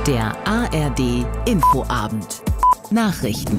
Der ARD Infoabend. Nachrichten.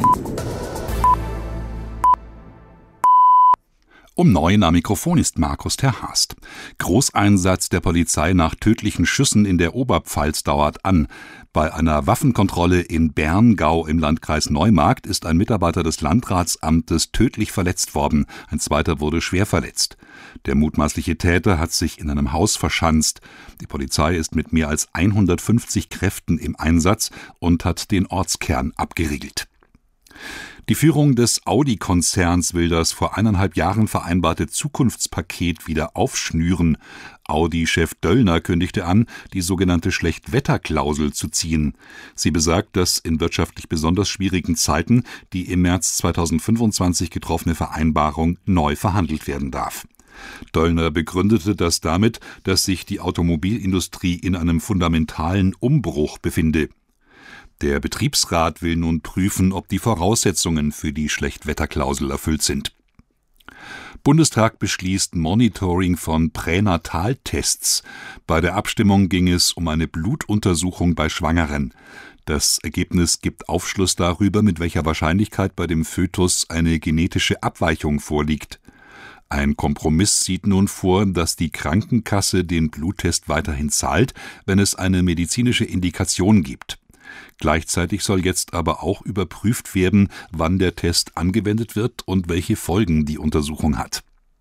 Um 9 am Mikrofon ist Markus Terhast. Großeinsatz der Polizei nach tödlichen Schüssen in der Oberpfalz dauert an. Bei einer Waffenkontrolle in Berngau im Landkreis Neumarkt ist ein Mitarbeiter des Landratsamtes tödlich verletzt worden. Ein zweiter wurde schwer verletzt. Der mutmaßliche Täter hat sich in einem Haus verschanzt. Die Polizei ist mit mehr als 150 Kräften im Einsatz und hat den Ortskern abgeriegelt. Die Führung des Audi-Konzerns will das vor 1,5 Jahren vereinbarte Zukunftspaket wieder aufschnüren. Audi-Chef Döllner kündigte an, die sogenannte Schlechtwetterklausel zu ziehen. Sie besagt, dass in wirtschaftlich besonders schwierigen Zeiten die im März 2025 getroffene Vereinbarung neu verhandelt werden darf. Döllner begründete das damit, dass sich die Automobilindustrie in einem fundamentalen Umbruch befinde. Der Betriebsrat will nun prüfen, ob die Voraussetzungen für die Schlechtwetterklausel erfüllt sind. Bundestag beschließt Monitoring von Pränataltests. Bei der Abstimmung ging es um eine Blutuntersuchung bei Schwangeren. Das Ergebnis gibt Aufschluss darüber, mit welcher Wahrscheinlichkeit bei dem Fötus eine genetische Abweichung vorliegt. Ein Kompromiss sieht nun vor, dass die Krankenkasse den Bluttest weiterhin zahlt, wenn es eine medizinische Indikation gibt. Gleichzeitig soll jetzt aber auch überprüft werden, wann der Test angewendet wird und welche Folgen die Untersuchung hat.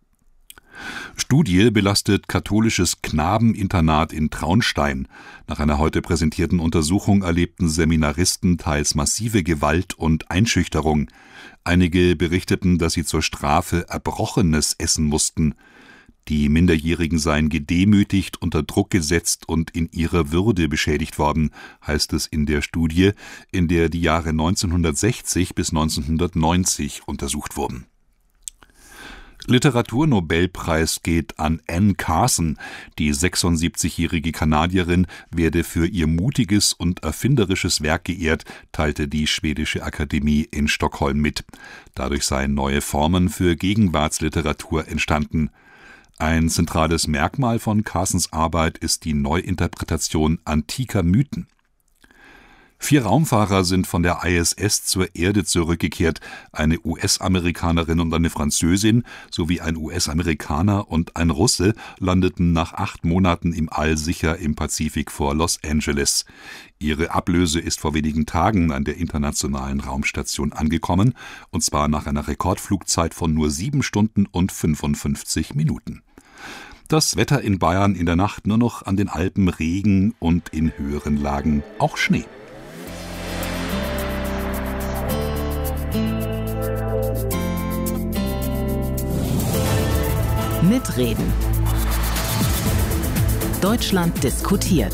Studie belastet katholisches Knabeninternat in Traunstein. Nach einer heute präsentierten Untersuchung erlebten Seminaristen teils massive Gewalt und Einschüchterung. Einige berichteten, dass sie zur Strafe Erbrochenes essen mussten. Die Minderjährigen seien gedemütigt, unter Druck gesetzt und in ihrer Würde beschädigt worden, heißt es in der Studie, in der die Jahre 1960 bis 1990 untersucht wurden. Literaturnobelpreis geht an Anne Carson. Die 76-jährige Kanadierin werde für ihr mutiges und erfinderisches Werk geehrt, teilte die Schwedische Akademie in Stockholm mit. Dadurch seien neue Formen für Gegenwartsliteratur entstanden. Ein zentrales Merkmal von Carsons Arbeit ist die Neuinterpretation antiker Mythen. 4 Raumfahrer sind von der ISS zur Erde zurückgekehrt. Eine US-Amerikanerin und eine Französin sowie ein US-Amerikaner und ein Russe landeten nach 8 Monaten im All sicher im Pazifik vor Los Angeles. Ihre Ablöse ist vor wenigen Tagen an der Internationalen Raumstation angekommen, und zwar nach einer Rekordflugzeit von nur 7 Stunden und 55 Minuten. Das Wetter in Bayern in der Nacht nur noch an den Alpen Regen und in höheren Lagen auch Schnee. Mitreden. Deutschland diskutiert.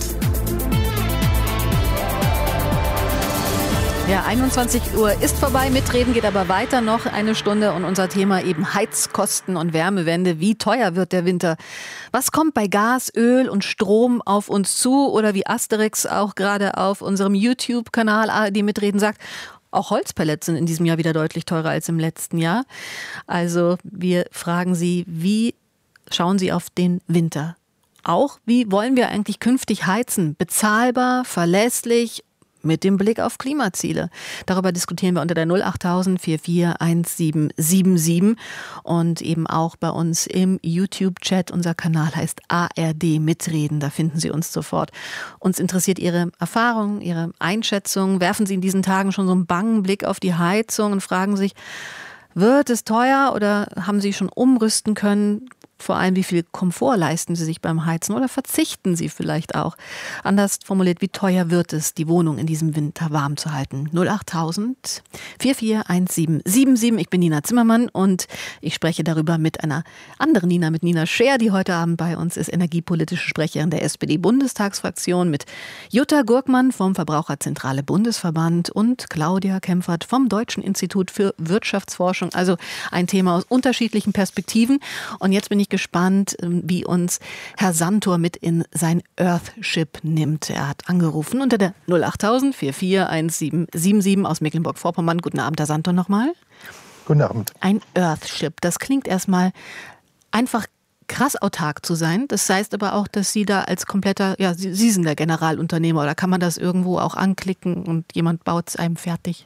Ja, 21 Uhr ist vorbei, Mitreden geht aber weiter noch eine Stunde und unser Thema eben Heizkosten und Wärmewende. Wie teuer wird der Winter? Was kommt bei Gas, Öl und Strom auf uns zu? Oder wie Asterix auch gerade auf unserem YouTube-Kanal ARD Mitreden sagt, auch Holzpellets sind in diesem Jahr wieder deutlich teurer als im letzten Jahr. Also wir fragen Sie, wie schauen Sie auf den Winter? Auch, wie wollen wir eigentlich künftig heizen? Bezahlbar, verlässlich, mit dem Blick auf Klimaziele. Darüber diskutieren wir unter der 08000 441777 und eben auch bei uns im YouTube-Chat. Unser Kanal heißt ARD Mitreden, da finden Sie uns sofort. Uns interessiert Ihre Erfahrung, Ihre Einschätzung. Werfen Sie in diesen Tagen schon so einen bangen Blick auf die Heizung und fragen sich, wird es teuer oder haben Sie schon umrüsten können? Vor allem, wie viel Komfort leisten Sie sich beim Heizen oder verzichten Sie vielleicht auch? Anders formuliert, wie teuer wird es, die Wohnung in diesem Winter warm zu halten? 08000 441777. Ich bin Nina Zimmermann und ich spreche darüber mit einer anderen Nina, mit Nina Scheer, die heute Abend bei uns ist, energiepolitische Sprecherin der SPD-Bundestagsfraktion, mit Jutta Gurkmann vom Verbraucherzentrale Bundesverband und Claudia Kempfert vom Deutschen Institut für Wirtschaftsforschung. Also ein Thema aus unterschiedlichen Perspektiven. Und jetzt bin ich gespannt, wie uns Herr Santor mit in sein Earthship nimmt. Er hat angerufen unter der 08000 441777 aus Mecklenburg-Vorpommern. Guten Abend, Herr Santor, nochmal. Guten Abend. Ein Earthship, das klingt erstmal einfach krass autark zu sein. Das heißt aber auch, dass Sie da als kompletter, Sie sind der Generalunternehmer, oder kann man das irgendwo auch anklicken und jemand baut es einem fertig?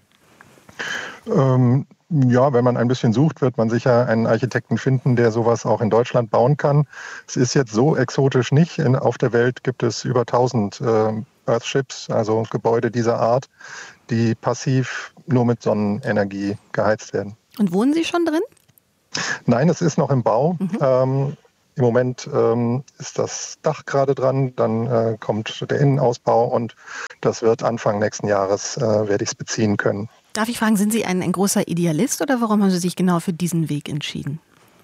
Ja, wenn man ein bisschen sucht, wird man sicher einen Architekten finden, der sowas auch in Deutschland bauen kann. Es ist jetzt so exotisch nicht. Auf der Welt gibt es über 1000 Earthships, also Gebäude dieser Art, die passiv nur mit Sonnenenergie geheizt werden. Und wohnen Sie schon drin? Nein, es ist noch im Bau. Im Moment ist das Dach gerade dran, dann kommt der Innenausbau und das wird Anfang nächsten Jahres, werde ich es beziehen können. Darf ich fragen, sind Sie ein großer Idealist oder warum haben Sie sich genau für diesen Weg entschieden?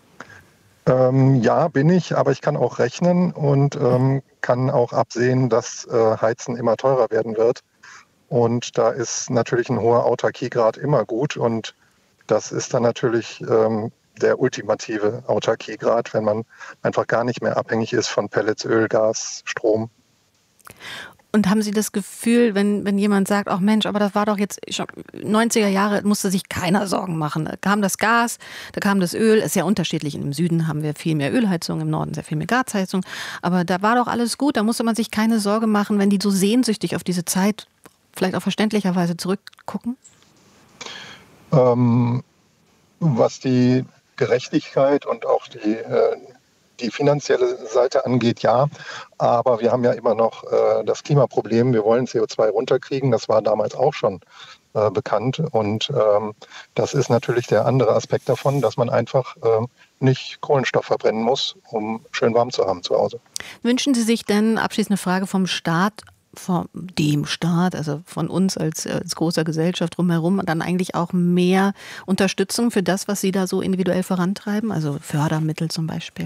Ja, bin ich, aber ich kann auch rechnen und kann auch absehen, dass Heizen immer teurer werden wird. Und da ist natürlich ein hoher Autarkiegrad immer gut und das ist dann natürlich der ultimative Autarkiegrad, wenn man einfach gar nicht mehr abhängig ist von Pellets, Öl, Gas, Strom. Und haben Sie das Gefühl, wenn jemand sagt, ach Mensch, aber das war doch jetzt schon 90er Jahre, musste sich keiner Sorgen machen. Da kam das Gas, da kam das Öl, ist ja unterschiedlich. Im Süden haben wir viel mehr Ölheizung, im Norden sehr viel mehr Gasheizung. Aber da war doch alles gut, da musste man sich keine Sorge machen, wenn die so sehnsüchtig auf diese Zeit vielleicht auch verständlicherweise zurückgucken? Was die Gerechtigkeit und auch die finanzielle Seite angeht, ja. Aber wir haben ja immer noch das Klimaproblem. Wir wollen CO2 runterkriegen. Das war damals auch schon bekannt. Und das ist natürlich der andere Aspekt davon, dass man einfach nicht Kohlenstoff verbrennen muss, um schön warm zu haben zu Hause. Wünschen Sie sich denn, abschließende Frage, vom Staat, also von uns als großer Gesellschaft drumherum, dann eigentlich auch mehr Unterstützung für das, was Sie da so individuell vorantreiben? Also Fördermittel zum Beispiel?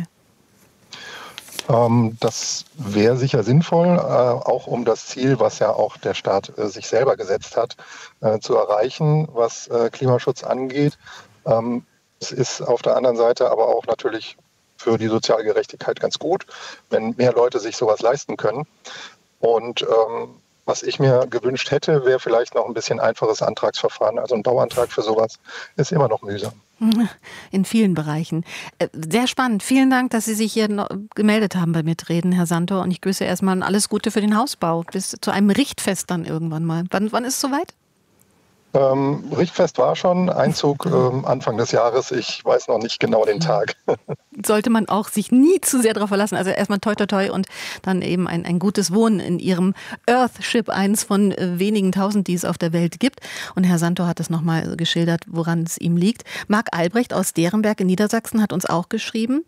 Das wäre sicher sinnvoll, auch um das Ziel, was ja auch der Staat sich selber gesetzt hat, zu erreichen, was Klimaschutz angeht. Es ist auf der anderen Seite aber auch natürlich für die soziale Gerechtigkeit ganz gut, wenn mehr Leute sich sowas leisten können. Und was ich mir gewünscht hätte, wäre vielleicht noch ein bisschen einfaches Antragsverfahren. Also ein Bauantrag für sowas ist immer noch mühsam. In vielen Bereichen. Sehr spannend. Vielen Dank, dass Sie sich hier gemeldet haben bei Mitreden, Herr Santor. Und ich grüße erstmal alles Gute für den Hausbau. Bis zu einem Richtfest dann irgendwann mal. Wann ist es soweit? Richtfest war schon, Einzug Anfang des Jahres. Ich weiß noch nicht genau den Tag. Sollte man auch sich nie zu sehr darauf verlassen. Also erstmal toi toi toi und dann eben ein gutes Wohnen in Ihrem Earthship, eins von wenigen 1000, die es auf der Welt gibt. Und Herr Santor hat es nochmal geschildert, woran es ihm liegt. Marc Albrecht aus Derenberg in Niedersachsen hat uns auch geschrieben.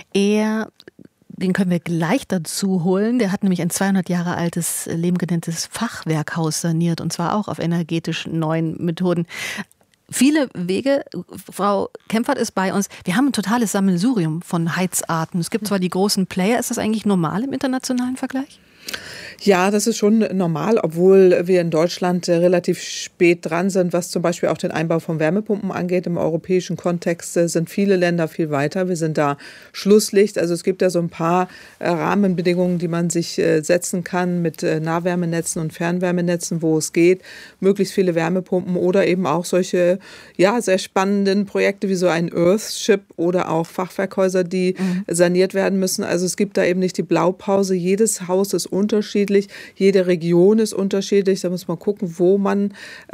Den können wir gleich dazu holen. Der hat nämlich ein 200 Jahre altes, lebengenanntes Fachwerkhaus saniert und zwar auch auf energetisch neuen Methoden. Viele Wege. Frau Kempfert ist bei uns. Wir haben ein totales Sammelsurium von Heizarten. Es gibt zwar die großen Player. Ist das eigentlich normal im internationalen Vergleich? Ja, das ist schon normal, obwohl wir in Deutschland relativ spät dran sind, was zum Beispiel auch den Einbau von Wärmepumpen angeht. Im europäischen Kontext sind viele Länder viel weiter. Wir sind da Schlusslicht. Also es gibt da so ein paar Rahmenbedingungen, die man sich setzen kann mit Nahwärmenetzen und Fernwärmenetzen, wo es geht. Möglichst viele Wärmepumpen oder eben auch solche sehr spannenden Projekte wie so ein Earthship oder auch Fachwerkhäuser, die saniert werden müssen. Also es gibt da eben nicht die Blaupause. Jedes Haus ist unterschiedlich. Jede Region ist unterschiedlich. Da muss man gucken, wo man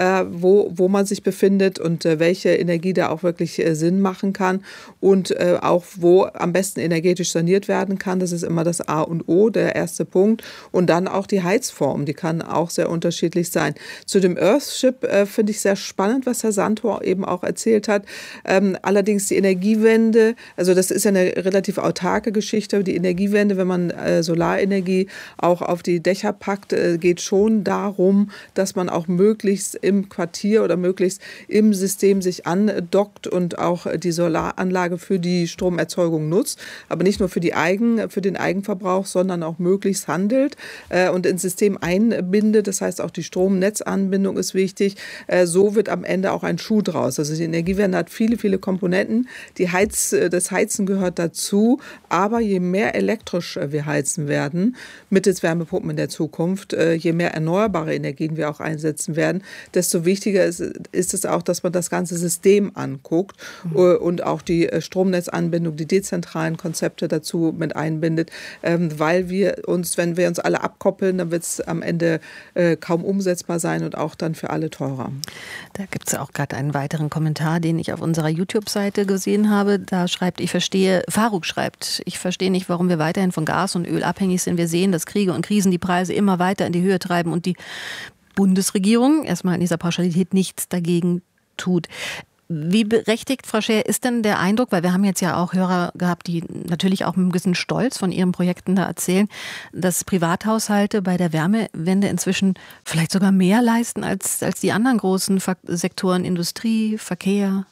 sich befindet und welche Energie da auch wirklich Sinn machen kann und auch wo am besten energetisch saniert werden kann. Das ist immer das A und O, der erste Punkt. Und dann auch die Heizform, die kann auch sehr unterschiedlich sein. Zu dem Earthship finde ich sehr spannend, was Herr Santor eben auch erzählt hat. Allerdings die Energiewende, also das ist ja eine relativ autarke Geschichte. Die Energiewende, wenn man Solarenergie auch auf die Dächer packt, geht schon darum, dass man auch möglichst im Quartier oder möglichst im System sich andockt und auch die Solaranlage für die Stromerzeugung nutzt, aber nicht nur für den Eigenverbrauch, sondern auch möglichst handelt und ins System einbindet. Das heißt, auch die Stromnetzanbindung ist wichtig. So wird am Ende auch ein Schuh draus. Also die Energiewende hat viele, viele Komponenten. Das Heizen gehört dazu, aber je mehr elektrisch wir heizen werden, mittels Wärmepumpen in der Zukunft. Je mehr erneuerbare Energien wir auch einsetzen werden, desto wichtiger ist es auch, dass man das ganze System anguckt und auch die Stromnetzanbindung, die dezentralen Konzepte dazu mit einbindet, weil wenn wir uns alle abkoppeln, dann wird es am Ende kaum umsetzbar sein und auch dann für alle teurer. Da gibt es auch gerade einen weiteren Kommentar, den ich auf unserer YouTube-Seite gesehen habe. Da schreibt, Faruk schreibt, ich verstehe nicht, warum wir weiterhin von Gas und Öl abhängig sind. Wir sehen, dass Kriege und Krisen die Preise immer weiter in die Höhe treiben und die Bundesregierung erstmal in dieser Pauschalität nichts dagegen tut. Wie berechtigt, Frau Scheer, ist denn der Eindruck, weil wir haben jetzt ja auch Hörer gehabt, die natürlich auch mit ein bisschen Stolz von ihren Projekten da erzählen, dass Privathaushalte bei der Wärmewende inzwischen vielleicht sogar mehr leisten als die anderen großen Sektoren, Industrie, Verkehr?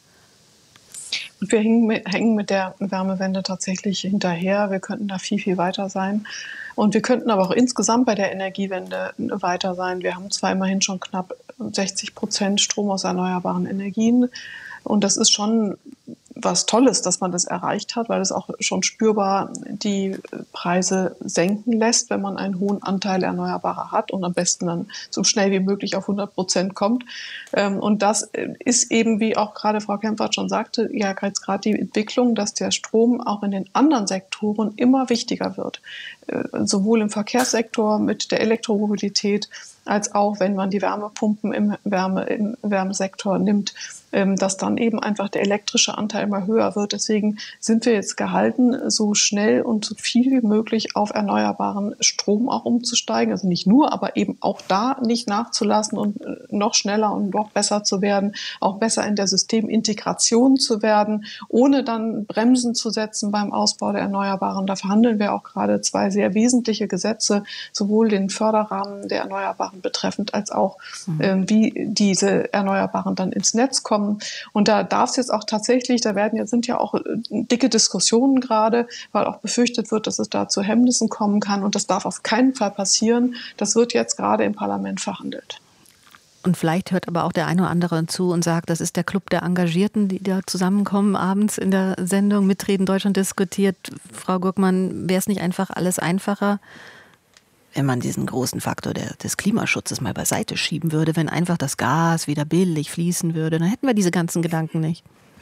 Und wir hängen mit der Wärmewende tatsächlich hinterher. Wir könnten da viel, viel weiter sein. Und wir könnten aber auch insgesamt bei der Energiewende weiter sein. Wir haben zwar immerhin schon knapp 60% Strom aus erneuerbaren Energien. Und das ist schon was Tolles, dass man das erreicht hat, weil es auch schon spürbar die Preise senken lässt, wenn man einen hohen Anteil Erneuerbarer hat und am besten dann so schnell wie möglich auf 100% kommt. Und das ist eben, wie auch gerade Frau Kempfert schon sagte, ja jetzt gerade die Entwicklung, dass der Strom auch in den anderen Sektoren immer wichtiger wird. Sowohl im Verkehrssektor mit der Elektromobilität, als auch wenn man die Wärmepumpen im Wärmesektor nimmt, dass dann eben einfach der elektrische Anteil immer höher wird. Deswegen sind wir jetzt gehalten, so schnell und so viel wie möglich auf erneuerbaren Strom auch umzusteigen. Also nicht nur, aber eben auch da nicht nachzulassen und noch schneller und noch besser zu werden, auch besser in der Systemintegration zu werden, ohne dann Bremsen zu setzen beim Ausbau der Erneuerbaren. Da verhandeln wir auch gerade zwei sehr wesentliche Gesetze, sowohl den Förderrahmen der Erneuerbaren betreffend, als auch wie diese Erneuerbaren dann ins Netz kommen. Und da darf es jetzt auch tatsächlich, sind ja auch dicke Diskussionen gerade, weil auch befürchtet wird, dass es da zu Hemmnissen kommen kann. Und das darf auf keinen Fall passieren. Das wird jetzt gerade im Parlament verhandelt. Und vielleicht hört aber auch der eine oder andere zu und sagt, das ist der Club der Engagierten, die da zusammenkommen abends in der Sendung Mitreden Deutschland diskutiert. Frau Gurkmann, wäre es nicht einfach alles einfacher, wenn man diesen großen Faktor des Klimaschutzes mal beiseite schieben würde, wenn einfach das Gas wieder billig fließen würde, dann hätten wir diese ganzen Gedanken nicht.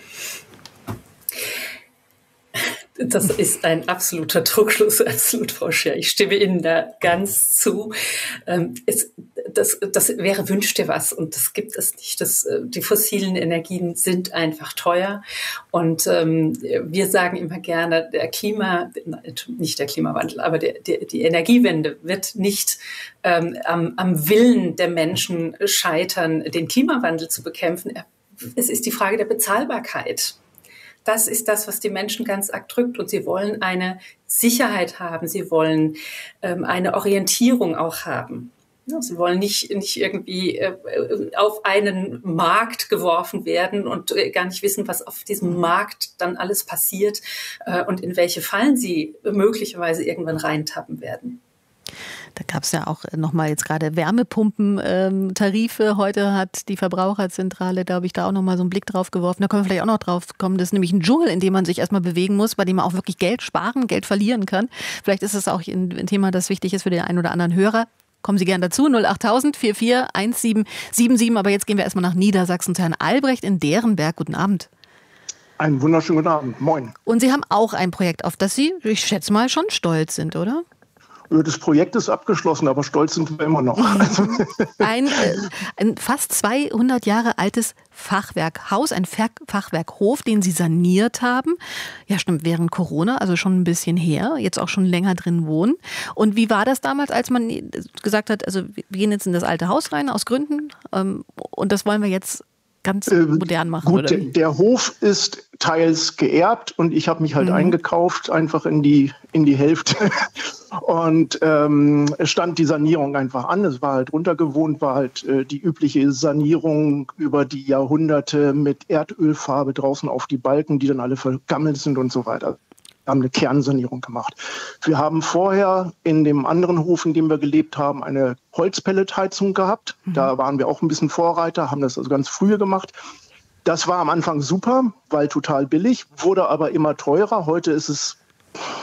Das ist ein absoluter Druckschluss, absolut, Frau Scheer. Ich stimme Ihnen da ganz zu. Das wäre Wünsch dir was und das gibt es nicht. Die fossilen Energien sind einfach teuer und wir sagen immer gerne, nicht der Klimawandel, aber die Energiewende wird nicht am Willen der Menschen scheitern, den Klimawandel zu bekämpfen. Es ist die Frage der Bezahlbarkeit. Das ist das, was die Menschen ganz arg drückt. Und sie wollen eine Sicherheit haben. Sie wollen eine Orientierung auch haben. Ja, sie wollen nicht irgendwie auf einen Markt geworfen werden und gar nicht wissen, was auf diesem Markt dann alles passiert und in welche Fallen sie möglicherweise irgendwann reintappen werden. Da gab es ja auch nochmal jetzt gerade Wärmepumpentarife. Heute hat die Verbraucherzentrale, glaube ich, da auch nochmal so einen Blick drauf geworfen. Da können wir vielleicht auch noch drauf kommen. Das ist nämlich ein Dschungel, in dem man sich erstmal bewegen muss, bei dem man auch wirklich Geld sparen, Geld verlieren kann. Vielleicht ist es auch ein Thema, das wichtig ist für den einen oder anderen Hörer. Kommen Sie gern dazu, 08000 44 1777. Aber jetzt gehen wir erstmal nach Niedersachsen zu Herrn Albrecht in Derenberg. Guten Abend. Einen wunderschönen guten Abend. Moin. Und Sie haben auch ein Projekt, auf das Sie, ich schätze mal, schon stolz sind, oder? Das Projekt ist abgeschlossen, aber stolz sind wir immer noch. Ein fast 200 Jahre altes Fachwerkhaus, ein Fachwerkhof, den Sie saniert haben. Ja, stimmt, während Corona, also schon ein bisschen her, jetzt auch schon länger drin wohnen. Und wie war das damals, als man gesagt hat, also wir gehen jetzt in das alte Haus rein, aus Gründen, und das wollen wir jetzt ganz modern machen? Gut, oder? Der Hof ist teils geerbt und ich habe mich halt eingekauft, einfach in die Hälfte. Und es stand die Sanierung einfach an. Es war halt runtergewohnt, war halt die übliche Sanierung über die Jahrhunderte mit Erdölfarbe draußen auf die Balken, die dann alle vergammelt sind und so weiter. Wir haben eine Kernsanierung gemacht. Wir haben vorher in dem anderen Hof, in dem wir gelebt haben, eine Holzpelletheizung gehabt. Da waren wir auch ein bisschen Vorreiter, haben das also ganz früh gemacht. Das war am Anfang super, weil total billig, wurde aber immer teurer. Heute ist es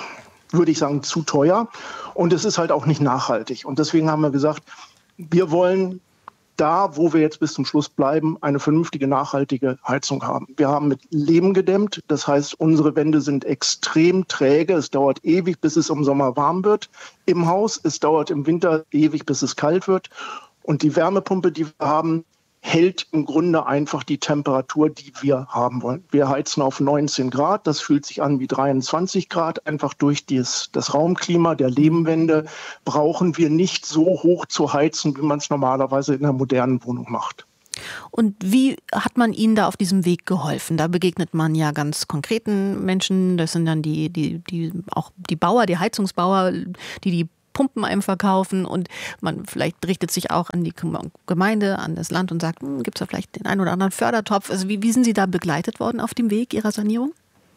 würde ich sagen, zu teuer. Und es ist halt auch nicht nachhaltig. Und deswegen haben wir gesagt, wir wollen da, wo wir jetzt bis zum Schluss bleiben, eine vernünftige, nachhaltige Heizung haben. Wir haben mit Lehm gedämmt. Das heißt, unsere Wände sind extrem träge. Es dauert ewig, bis es im Sommer warm wird im Haus. Es dauert im Winter ewig, bis es kalt wird. Und die Wärmepumpe, die wir haben, hält im Grunde einfach die Temperatur, die wir haben wollen. Wir heizen auf 19 Grad. Das fühlt sich an wie 23 Grad. Einfach durch das Raumklima der Lehmwände brauchen wir nicht so hoch zu heizen, wie man es normalerweise in einer modernen Wohnung macht. Und wie hat man Ihnen da auf diesem Weg geholfen? Da begegnet man ja ganz konkreten Menschen. Das sind dann auch die Bauer, die Heizungsbauer, die Pumpen einem verkaufen, und man vielleicht richtet sich auch an die Gemeinde, an das Land und sagt, gibt es da vielleicht den einen oder anderen Fördertopf? Also wie sind Sie da begleitet worden auf dem Weg Ihrer Sanierung?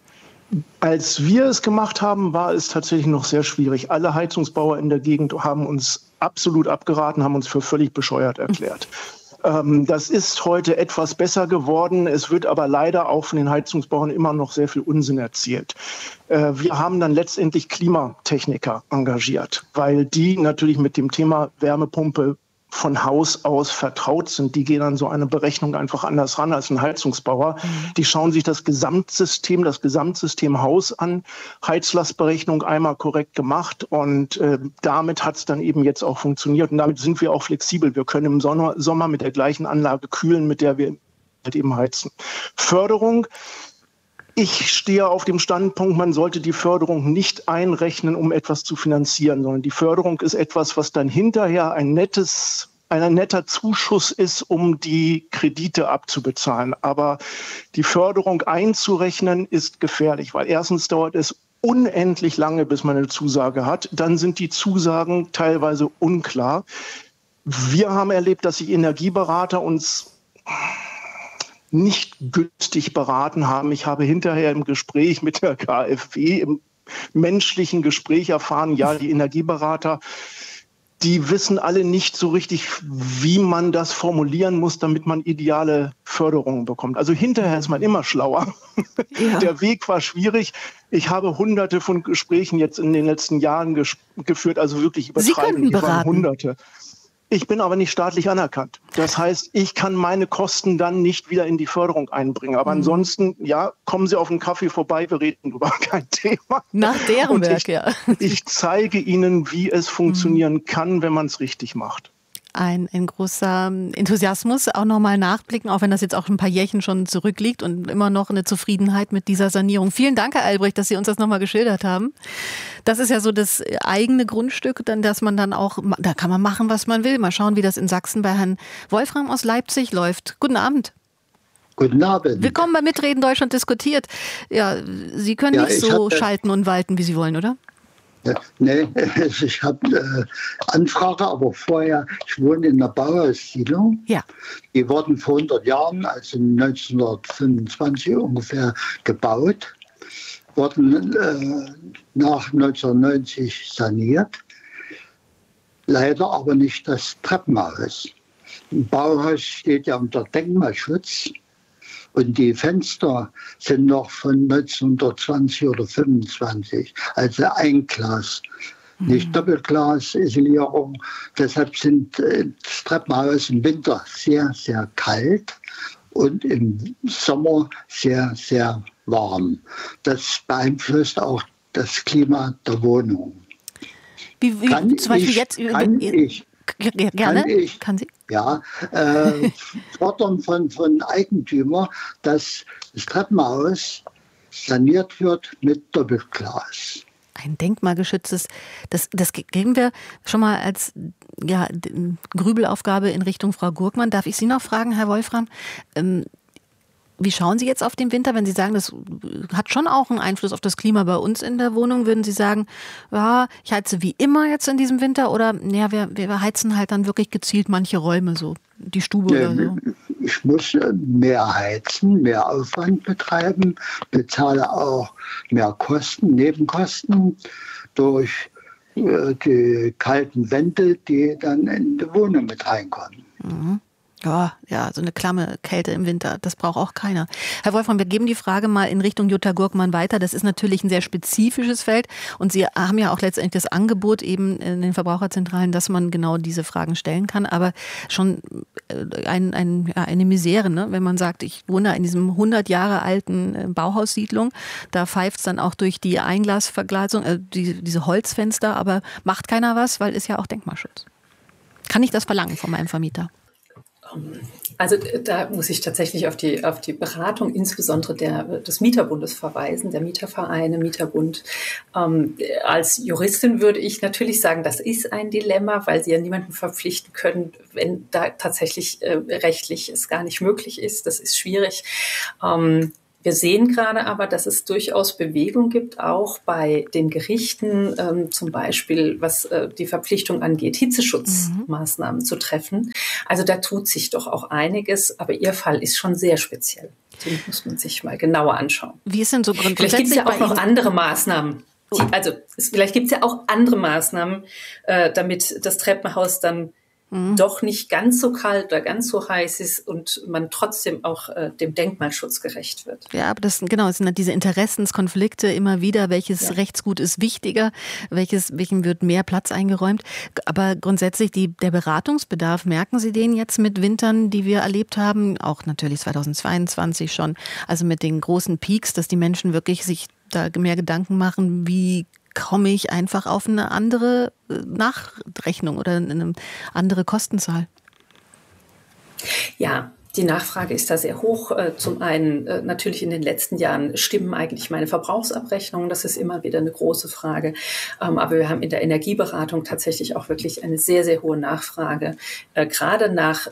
Als wir es gemacht haben, war es tatsächlich noch sehr schwierig. Alle Heizungsbauer in der Gegend haben uns absolut abgeraten, haben uns für völlig bescheuert erklärt. Das ist heute etwas besser geworden. Es wird aber leider auch von den Heizungsbauern immer noch sehr viel Unsinn erzählt. Wir haben dann letztendlich Klimatechniker engagiert, weil die natürlich mit dem Thema Wärmepumpe von Haus aus vertraut sind. Die gehen an so eine Berechnung einfach anders ran als ein Heizungsbauer. Die schauen sich das Gesamtsystem Haus an, Heizlastberechnung einmal korrekt gemacht, und damit hat es dann eben jetzt auch funktioniert. Und damit sind wir auch flexibel. Wir können im Sommer mit der gleichen Anlage kühlen, mit der wir halt eben heizen. Förderung. Ich stehe auf dem Standpunkt, man sollte die Förderung nicht einrechnen, um etwas zu finanzieren, sondern die Förderung ist etwas, was dann hinterher ein netter Zuschuss ist, um die Kredite abzubezahlen. Aber die Förderung einzurechnen ist gefährlich, weil erstens dauert es unendlich lange, bis man eine Zusage hat. Dann sind die Zusagen teilweise unklar. Wir haben erlebt, dass die Energieberater uns nicht günstig beraten haben. Ich habe hinterher im Gespräch mit der KfW, im menschlichen Gespräch erfahren, ja, die Energieberater, die wissen alle nicht so richtig, wie man das formulieren muss, damit man ideale Förderungen bekommt. Also hinterher ist man immer schlauer. Ja. Der Weg war schwierig. Ich habe hunderte von Gesprächen jetzt in den letzten Jahren geführt, also wirklich übertreiben. Sie könnten beraten. Hunderte. Ich bin aber nicht staatlich anerkannt. Das heißt, ich kann meine Kosten dann nicht wieder in die Förderung einbringen. Aber ansonsten, ja, kommen Sie auf einen Kaffee vorbei, wir reden drüber, kein Thema. Nach deren Werk, ja. Ich zeige Ihnen, wie es funktionieren kann, wenn man es richtig macht. Ein großer Enthusiasmus, auch nochmal nachblicken, auch wenn das jetzt auch ein paar Jährchen schon zurückliegt, und immer noch eine Zufriedenheit mit dieser Sanierung. Vielen Dank, Herr Albrecht, dass Sie uns das nochmal geschildert haben. Das ist ja so das eigene Grundstück, dann, dass man dann auch, da kann man machen, was man will. Mal schauen, wie das in Sachsen bei Herrn Wolfram aus Leipzig läuft. Guten Abend. Guten Abend. Willkommen bei Mitreden Deutschland diskutiert. Ja, Sie können nicht so schalten und walten, wie Sie wollen, oder? Nee, ich habe Anfrage, aber vorher, ich wohne in einer Bauhaussiedlung. Ja. Die wurden vor 100 Jahren, also 1925 ungefähr, gebaut, wurden nach 1990 saniert. Leider aber nicht das Treppenhaus. Ein Bauhaus steht ja unter Denkmalschutz. Und die Fenster sind noch von 1920 oder 25, also Einglas, nicht Doppelglasisolierung. Deshalb sind das Treppenhaus im Winter sehr, sehr kalt und im Sommer sehr, sehr warm. Das beeinflusst auch das Klima der Wohnung. Wie zum Beispiel jetzt? Gerne. Kann Sie? Ja, fordern von Eigentümer, dass das Treppenhaus saniert wird mit Doppelglas. Ein denkmalgeschütztes, das geben wir schon mal als Grübelaufgabe in Richtung Frau Gurkmann. Darf ich Sie noch fragen, Herr Wolfram? Wie schauen Sie jetzt auf den Winter, wenn Sie sagen, das hat schon auch einen Einfluss auf das Klima bei uns in der Wohnung? Würden Sie sagen, ja, ich heize wie immer jetzt in diesem Winter, oder ja, wir heizen halt dann wirklich gezielt manche Räume, so die Stube oder so? Ich muss mehr heizen, mehr Aufwand betreiben, bezahle auch mehr Kosten, Nebenkosten durch die kalten Wände, die dann in die Wohnung mit reinkommen. Mhm. Ja, so eine klamme Kälte im Winter, das braucht auch keiner. Herr Wolfram, wir geben die Frage mal in Richtung Jutta Gurkmann weiter. Das ist natürlich ein sehr spezifises Feld und Sie haben ja auch letztendlich das Angebot eben in den Verbraucherzentralen, dass man genau diese Fragen stellen kann. Aber schon eine Misere, ne? Wenn man sagt, ich wohne in diesem 100 Jahre alten Bauhaussiedlung, da pfeift es dann auch durch die Einglasverglasung, diese Holzfenster, aber macht keiner was, weil ist ja auch Denkmalschutz. Kann ich das verlangen von meinem Vermieter? Also da muss ich tatsächlich auf die Beratung insbesondere des Mieterbundes verweisen, der Mietervereine, Mieterbund. Als Juristin würde ich natürlich sagen, das ist ein Dilemma, weil Sie ja niemanden verpflichten können, wenn da tatsächlich rechtlich es gar nicht möglich ist. Das ist schwierig. Wir sehen gerade aber, dass es durchaus Bewegung gibt, auch bei den Gerichten, zum Beispiel was die Verpflichtung angeht, Hitzeschutzmaßnahmen zu treffen. Also da tut sich doch auch einiges, aber Ihr Fall ist schon sehr speziell. Den muss man sich mal genauer anschauen. Wie ist denn so grundsätzlich? Vielleicht gibt es ja auch noch andere Maßnahmen. Vielleicht gibt es ja auch andere Maßnahmen, damit das Treppenhaus dann doch nicht ganz so kalt oder ganz so heiß ist und man trotzdem auch dem Denkmalschutz gerecht wird. Ja, aber es sind halt diese Interessenskonflikte immer wieder. Welches Rechtsgut ist wichtiger? Welchem wird mehr Platz eingeräumt? Aber grundsätzlich der Beratungsbedarf, merken Sie den jetzt mit Wintern, die wir erlebt haben? Auch natürlich 2022 schon. Also mit den großen Peaks, dass die Menschen wirklich sich da mehr Gedanken machen, wie komme ich einfach auf eine andere Nachrechnung oder eine andere Kostenzahl? Ja, die Nachfrage ist da sehr hoch. Zum einen natürlich in den letzten Jahren stimmen eigentlich meine Verbrauchsabrechnungen. Das ist immer wieder eine große Frage. Aber wir haben in der Energieberatung tatsächlich auch wirklich eine sehr, sehr hohe Nachfrage. Gerade nach,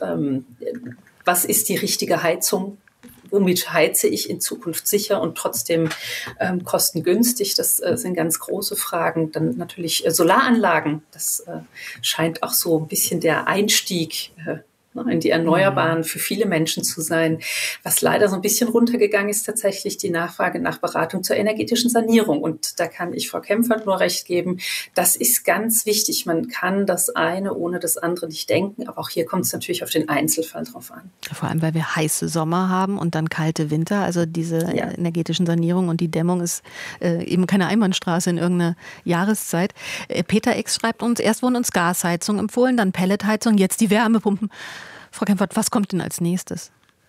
was ist die richtige Heizung? Womit heize ich in Zukunft sicher und trotzdem kostengünstig? Das sind ganz große Fragen. Dann natürlich Solaranlagen. Das scheint auch so ein bisschen der Einstieg in die Erneuerbaren für viele Menschen zu sein. Was leider so ein bisschen runtergegangen ist, tatsächlich die Nachfrage nach Beratung zur energetischen Sanierung. Und da kann ich Frau Kempfert nur recht geben. Das ist ganz wichtig. Man kann das eine ohne das andere nicht denken. Aber auch hier kommt es natürlich auf den Einzelfall drauf an. Vor allem, weil wir heiße Sommer haben und dann kalte Winter. Also diese energetischen Sanierung und die Dämmung ist eben keine Einbahnstraße in irgendeiner Jahreszeit. Peter X schreibt uns, erst wurden uns Gasheizung empfohlen, dann Pelletheizung, jetzt die Wärmepumpen. Frau Kempfert, was kommt denn als nächstes?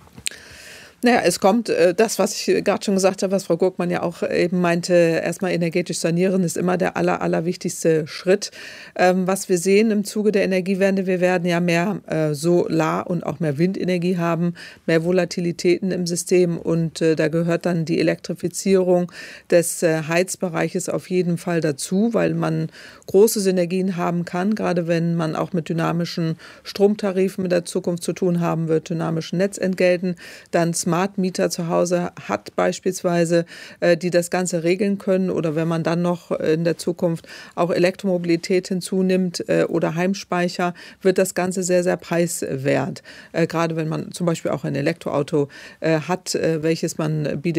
Naja, es kommt das, was ich gerade schon gesagt habe, was Frau Gurkmann ja auch eben meinte, erstmal energetisch sanieren ist immer der allerwichtigste Schritt. Was wir sehen im Zuge der Energiewende, wir werden ja mehr Solar- und auch mehr Windenergie haben, mehr Volatilitäten im System und da gehört dann die Elektrifizierung des Heizbereiches auf jeden Fall dazu, weil man große Synergien haben kann, gerade wenn man auch mit dynamischen Stromtarifen in der Zukunft zu tun haben wird, dynamischen Netzentgelten, dann Smart Mieter zu Hause hat beispielsweise, die das Ganze regeln können oder wenn man dann noch in der Zukunft auch Elektromobilität hinzunimmt oder Heimspeicher, wird das Ganze sehr, sehr preiswert. Gerade wenn man zum Beispiel auch ein Elektroauto hat, welches man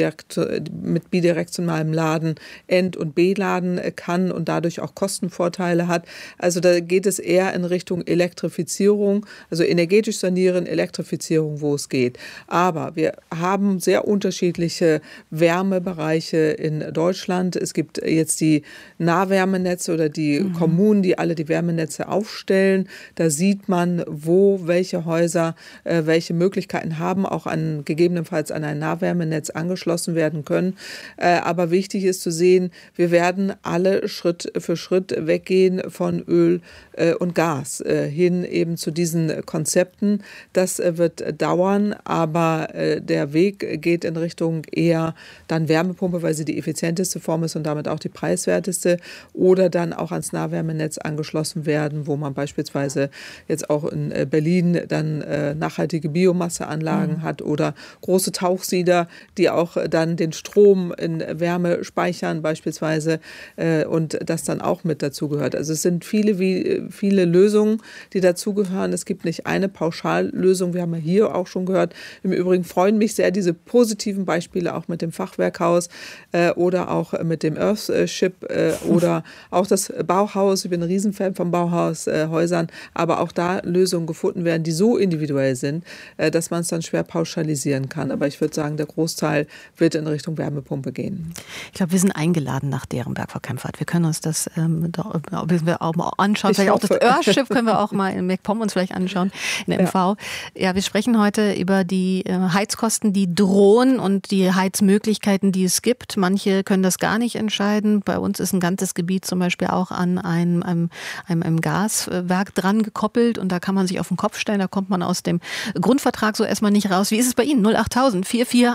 mit bidirektionalem Laden End- und B-laden kann und dadurch auch Kostenvorteile hat. Also da geht es eher in Richtung Elektrifizierung, also energetisch sanieren, Elektrifizierung, wo es geht. Aber wir haben sehr unterschiedliche Wärmebereiche in Deutschland. Es gibt jetzt die Nahwärmenetze oder die Kommunen, die alle die Wärmenetze aufstellen. Da sieht man, wo welche Häuser welche Möglichkeiten haben, auch gegebenenfalls an ein Nahwärmenetz angeschlossen werden können. Aber wichtig ist zu sehen, wir werden alle Schritt für Schritt weggehen von Öl und Gas hin eben zu diesen Konzepten. Das wird dauern, aber der Weg geht in Richtung eher dann Wärmepumpe, weil sie die effizienteste Form ist und damit auch die preiswerteste, oder dann auch ans Nahwärmenetz angeschlossen werden, wo man beispielsweise jetzt auch in Berlin dann nachhaltige Biomasseanlagen hat oder große Tauchsieder, die auch dann den Strom in Wärme speichern beispielsweise und das dann auch mit dazugehört. Also es sind viele Lösungen, die dazugehören. Es gibt nicht eine Pauschallösung. Wir haben ja hier auch schon gehört, im Übrigen freuen freuen mich sehr, diese positiven Beispiele auch mit dem Fachwerkhaus oder auch mit dem Earthship oder auch das Bauhaus. Ich bin ein Riesenfan von Bauhaushäusern, aber auch da Lösungen gefunden werden, die so individuell sind, dass man es dann schwer pauschalisieren kann. Aber ich würde sagen, der Großteil wird in Richtung Wärmepumpe gehen. Ich glaube, wir sind eingeladen nach Derenberg, Frau Kempfert. Wir können uns das auch mal anschauen. Vielleicht auch das Earthship können wir auch mal in MacPom uns vielleicht anschauen, in MV. Ja, wir sprechen heute über die Heizkosten, die drohen und die Heizmöglichkeiten, die es gibt. Manche können das gar nicht entscheiden. Bei uns ist ein ganzes Gebiet zum Beispiel auch an einem Gaswerk dran gekoppelt und da kann man sich auf den Kopf stellen. Da kommt man aus dem Grundvertrag so erstmal nicht raus. Wie ist es bei Ihnen? 08000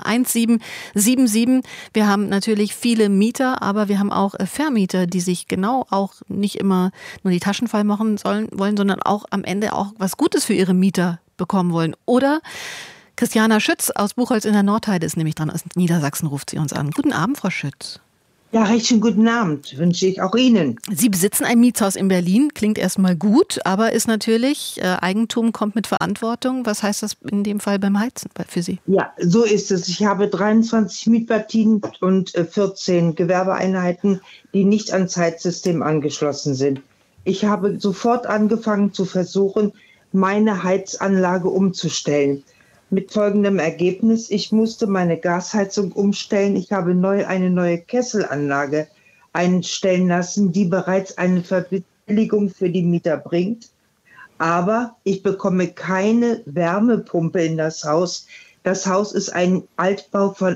441777. Wir haben natürlich viele Mieter, aber wir haben auch Vermieter, die sich genau auch nicht immer nur die Taschen voll machen wollen, sondern auch am Ende auch was Gutes für ihre Mieter bekommen wollen. Oder Christiana Schütz aus Buchholz in der Nordheide ist nämlich dran. Aus Niedersachsen ruft sie uns an. Guten Abend, Frau Schütz. Ja, recht schönen guten Abend wünsche ich auch Ihnen. Sie besitzen ein Mietshaus in Berlin. Klingt erstmal gut, aber ist natürlich, Eigentum kommt mit Verantwortung. Was heißt das in dem Fall beim Heizen für Sie? Ja, so ist es. Ich habe 23 Mietpartien und 14 Gewerbeeinheiten, die nicht ans Heizsystem angeschlossen sind. Ich habe sofort angefangen zu versuchen, meine Heizanlage umzustellen. Mit folgendem Ergebnis: Ich musste meine Gasheizung umstellen. Ich habe eine neue Kesselanlage einstellen lassen, die bereits eine Verbilligung für die Mieter bringt. Aber ich bekomme keine Wärmepumpe in das Haus. Das Haus ist ein Altbau von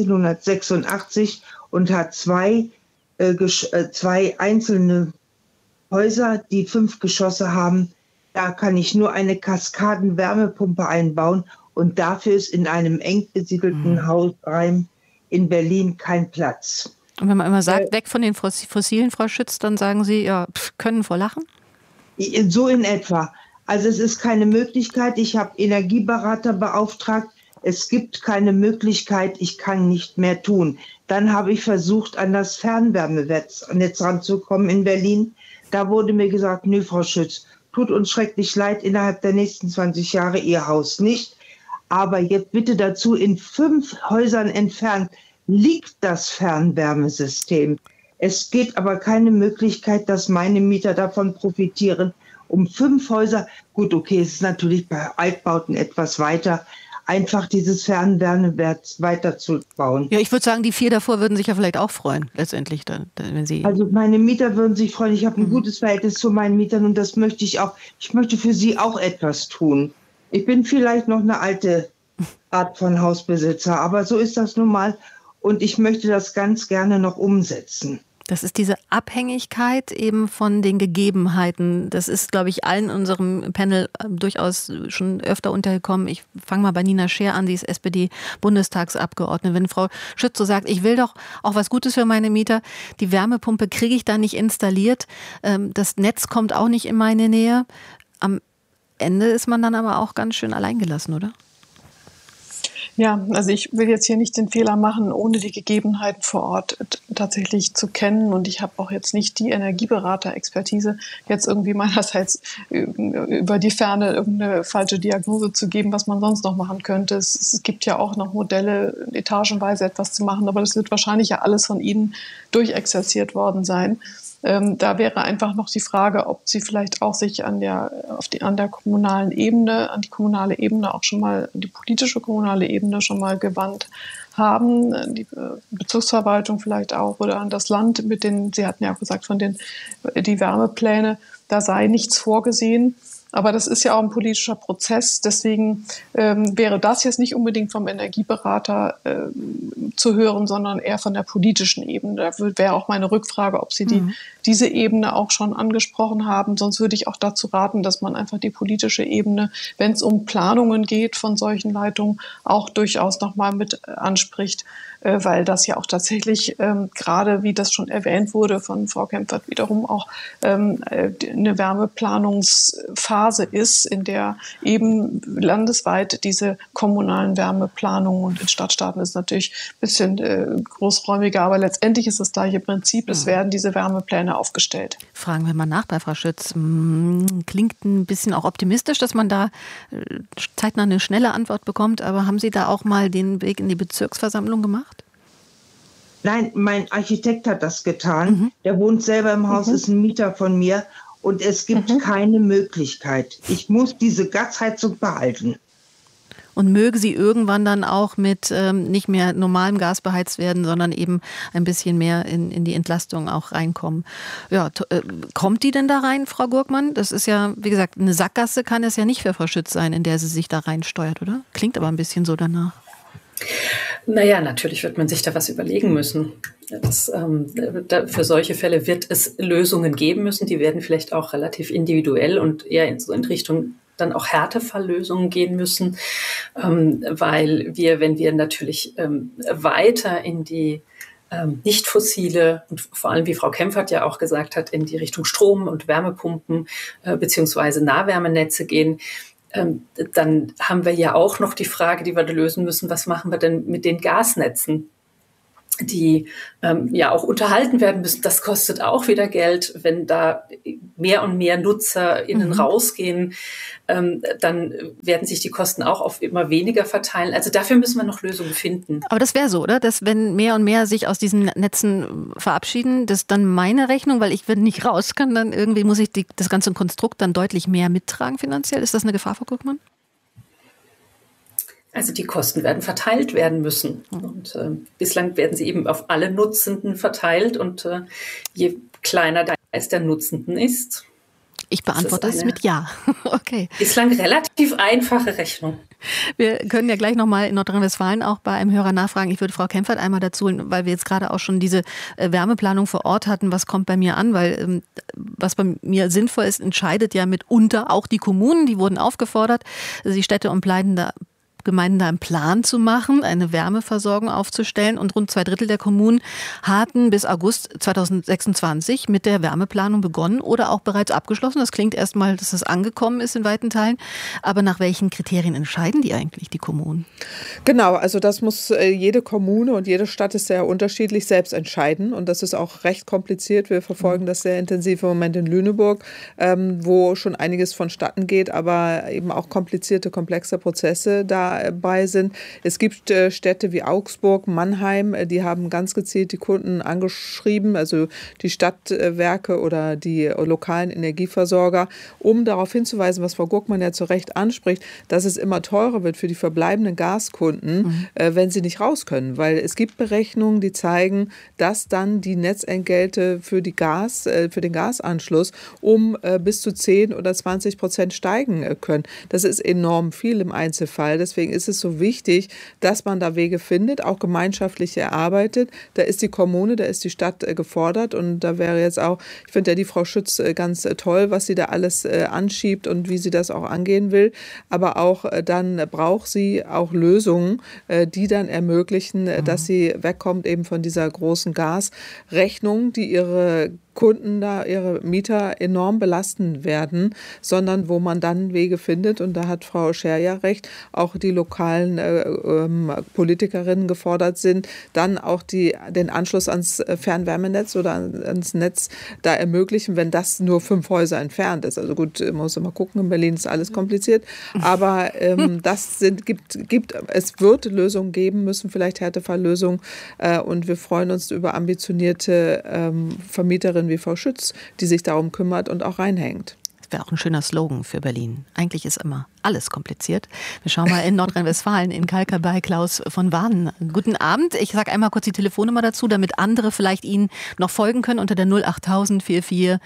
1886 und hat zwei einzelne Häuser, die 5 Geschosse haben. Da kann ich nur eine Kaskadenwärmepumpe einbauen. Und dafür ist in einem eng besiedelten Hausreim in Berlin kein Platz. Und wenn man immer sagt, weg von den Fossilen, Frau Schütz, dann sagen Sie, ja, können vor Lachen? So in etwa. Also es ist keine Möglichkeit. Ich habe Energieberater beauftragt. Es gibt keine Möglichkeit. Ich kann nicht mehr tun. Dann habe ich versucht, an das Fernwärmenetz ranzukommen in Berlin. Da wurde mir gesagt, nö, Frau Schütz, tut uns schrecklich leid, innerhalb der nächsten 20 Jahre Ihr Haus nicht. Aber jetzt bitte dazu, in 5 Häusern entfernt liegt das Fernwärmesystem. Es gibt aber keine Möglichkeit, dass meine Mieter davon profitieren. Um 5 Häuser, gut, okay, es ist natürlich bei Altbauten etwas weiter, einfach dieses Fernwärmenetz weiterzubauen. Ja, ich würde sagen, die 4 davor würden sich ja vielleicht auch freuen, letztendlich, wenn Sie... Also meine Mieter würden sich freuen. Ich habe ein gutes Verhältnis zu meinen Mietern und das möchte ich auch. Ich möchte für sie auch etwas tun. Ich bin vielleicht noch eine alte Art von Hausbesitzer, aber so ist das nun mal und ich möchte das ganz gerne noch umsetzen. Das ist diese Abhängigkeit eben von den Gegebenheiten. Das ist, glaube ich, allen in unserem Panel durchaus schon öfter untergekommen. Ich fange mal bei Nina Scheer an, sie ist SPD-Bundestagsabgeordnete. Wenn Frau Schütz so sagt, ich will doch auch was Gutes für meine Mieter, die Wärmepumpe kriege ich da nicht installiert, das Netz kommt auch nicht in meine Nähe. Am Ende ist man dann aber auch ganz schön alleingelassen, oder? Ja, also ich will jetzt hier nicht den Fehler machen, ohne die Gegebenheiten vor Ort tatsächlich zu kennen. Und ich habe auch jetzt nicht die Energieberater-Expertise, jetzt irgendwie meinerseits über die Ferne irgendeine falsche Diagnose zu geben, was man sonst noch machen könnte. Es gibt ja auch noch Modelle, etagenweise etwas zu machen, aber das wird wahrscheinlich ja alles von Ihnen durchexerziert worden sein. Da wäre einfach noch die Frage, ob Sie vielleicht auch sich an der kommunalen Ebene, an die kommunale Ebene auch schon mal, die politische kommunale Ebene schon mal gewandt haben, die Bezirksverwaltung vielleicht auch oder an das Land Sie hatten ja auch gesagt, die Wärmepläne, da sei nichts vorgesehen. Aber das ist ja auch ein politischer Prozess. Deswegen wäre das jetzt nicht unbedingt vom Energieberater zu hören, sondern eher von der politischen Ebene. Da wäre auch meine Rückfrage, ob Sie diese Ebene auch schon angesprochen haben. Sonst würde ich auch dazu raten, dass man einfach die politische Ebene, wenn es um Planungen geht von solchen Leitungen, auch durchaus nochmal mit anspricht. Weil das ja auch tatsächlich gerade, wie das schon erwähnt wurde von Frau Kempfert, wiederum auch eine Wärmeplanungsphase Phase ist, in der eben landesweit diese kommunalen Wärmeplanungen, und in Stadtstaaten ist es natürlich ein bisschen großräumiger, aber letztendlich ist das gleiche Prinzip. Es werden diese Wärmepläne aufgestellt. Fragen wir mal nach bei Frau Schütz. Klingt ein bisschen auch optimistisch, dass man da zeitnah eine schnelle Antwort bekommt, aber haben Sie da auch mal den Weg in die Bezirksversammlung gemacht? Nein, mein Architekt hat das getan. Der wohnt selber im Haus, ist ein Mieter von mir und es gibt keine Möglichkeit. Ich muss diese Gasheizung behalten. Und möge sie irgendwann dann auch mit nicht mehr normalem Gas beheizt werden, sondern eben ein bisschen mehr in die Entlastung auch reinkommen. Ja, kommt die denn da rein, Frau Gurkmann? Das ist ja, wie gesagt, eine Sackgasse kann es ja nicht für Frau Schütz sein, in der sie sich da reinsteuert, oder? Klingt aber ein bisschen so danach. Naja, natürlich wird man sich da was überlegen müssen. Für solche Fälle wird es Lösungen geben müssen. Die werden vielleicht auch relativ individuell und eher in Richtung dann auch Härtefalllösungen gehen müssen, weil wenn wir natürlich weiter in die nicht fossile und vor allem, wie Frau Kempfert ja auch gesagt hat, in die Richtung Strom- und Wärmepumpen beziehungsweise Nahwärmenetze gehen, dann haben wir ja auch noch die Frage, die wir da lösen müssen, was machen wir denn mit den Gasnetzen, die ja auch unterhalten werden müssen. Das kostet auch wieder Geld. Wenn da mehr und mehr NutzerInnen rausgehen, dann werden sich die Kosten auch auf immer weniger verteilen. Also dafür müssen wir noch Lösungen finden. Aber das wäre so, oder? Dass wenn mehr und mehr sich aus diesen Netzen verabschieden, das dann meine Rechnung, weil wenn nicht raus kann, dann irgendwie muss ich das ganze Konstrukt dann deutlich mehr mittragen finanziell. Ist das eine Gefahr, Frau Gurkmann? Also die Kosten werden verteilt werden müssen. Und bislang werden sie eben auf alle Nutzenden verteilt. Und je kleiner der Kreis der Nutzenden ist. Ich beantworte es mit Ja. Okay. Bislang relativ einfache Rechnung. Wir können ja gleich nochmal in Nordrhein-Westfalen auch bei einem Hörer nachfragen. Ich würde Frau Kempfert einmal dazu, weil wir jetzt gerade auch schon diese Wärmeplanung vor Ort hatten, was kommt bei mir an? Weil was bei mir sinnvoll ist, entscheidet ja mitunter auch die Kommunen. Die wurden aufgefordert, die Städte und Gemeinden da einen Plan zu machen, eine Wärmeversorgung aufzustellen. Und rund 2/3 der Kommunen hatten bis August 2026 mit der Wärmeplanung begonnen oder auch bereits abgeschlossen. Das klingt erstmal, dass es angekommen ist in weiten Teilen. Aber nach welchen Kriterien entscheiden die eigentlich, die Kommunen? Genau, also das muss jede Kommune und jede Stadt ist sehr unterschiedlich selbst entscheiden. Und das ist auch recht kompliziert. Wir verfolgen das sehr intensiv im Moment in Lüneburg, wo schon einiges vonstatten geht, aber eben auch komplizierte, komplexe Prozesse dabei sind. Es gibt Städte wie Augsburg, Mannheim, die haben ganz gezielt die Kunden angeschrieben, also die Stadtwerke oder die lokalen Energieversorger, um darauf hinzuweisen, was Frau Gurkmann ja zu Recht anspricht, dass es immer teurer wird für die verbleibenden Gaskunden, wenn sie nicht raus können. Weil es gibt Berechnungen, die zeigen, dass dann die Netzentgelte für den Gasanschluss um bis zu 10 oder 20% steigen können. Das ist enorm viel im Einzelfall. Deswegen ist es so wichtig, dass man da Wege findet, auch gemeinschaftlich erarbeitet. Da ist die Kommune, da ist die Stadt gefordert und da wäre jetzt auch, ich finde ja die Frau Schütz ganz toll, was sie da alles anschiebt und wie sie das auch angehen will. Aber auch dann braucht sie auch Lösungen, die dann ermöglichen, dass sie wegkommt eben von dieser großen Gasrechnung, die ihre Kunden da, ihre Mieter enorm belasten werden, sondern wo man dann Wege findet, und da hat Frau Scher ja recht, auch die lokalen Politikerinnen gefordert sind, dann auch den Anschluss ans Fernwärmenetz oder ans Netz da ermöglichen, wenn das nur 5 Häuser entfernt ist. Also gut, man muss immer gucken, in Berlin ist alles kompliziert, aber es wird Lösungen geben müssen, vielleicht Härtefalllösungen, und wir freuen uns über ambitionierte Vermieterinnen wie Frau Schütz, die sich darum kümmert und auch reinhängt. Das wäre auch ein schöner Slogan für Berlin. Eigentlich ist immer alles kompliziert. Wir schauen mal in Nordrhein-Westfalen, in Kalkar bei Klaus von Warnen. Guten Abend. Ich sage einmal kurz die Telefonnummer dazu, damit andere vielleicht Ihnen noch folgen können unter der 08000 44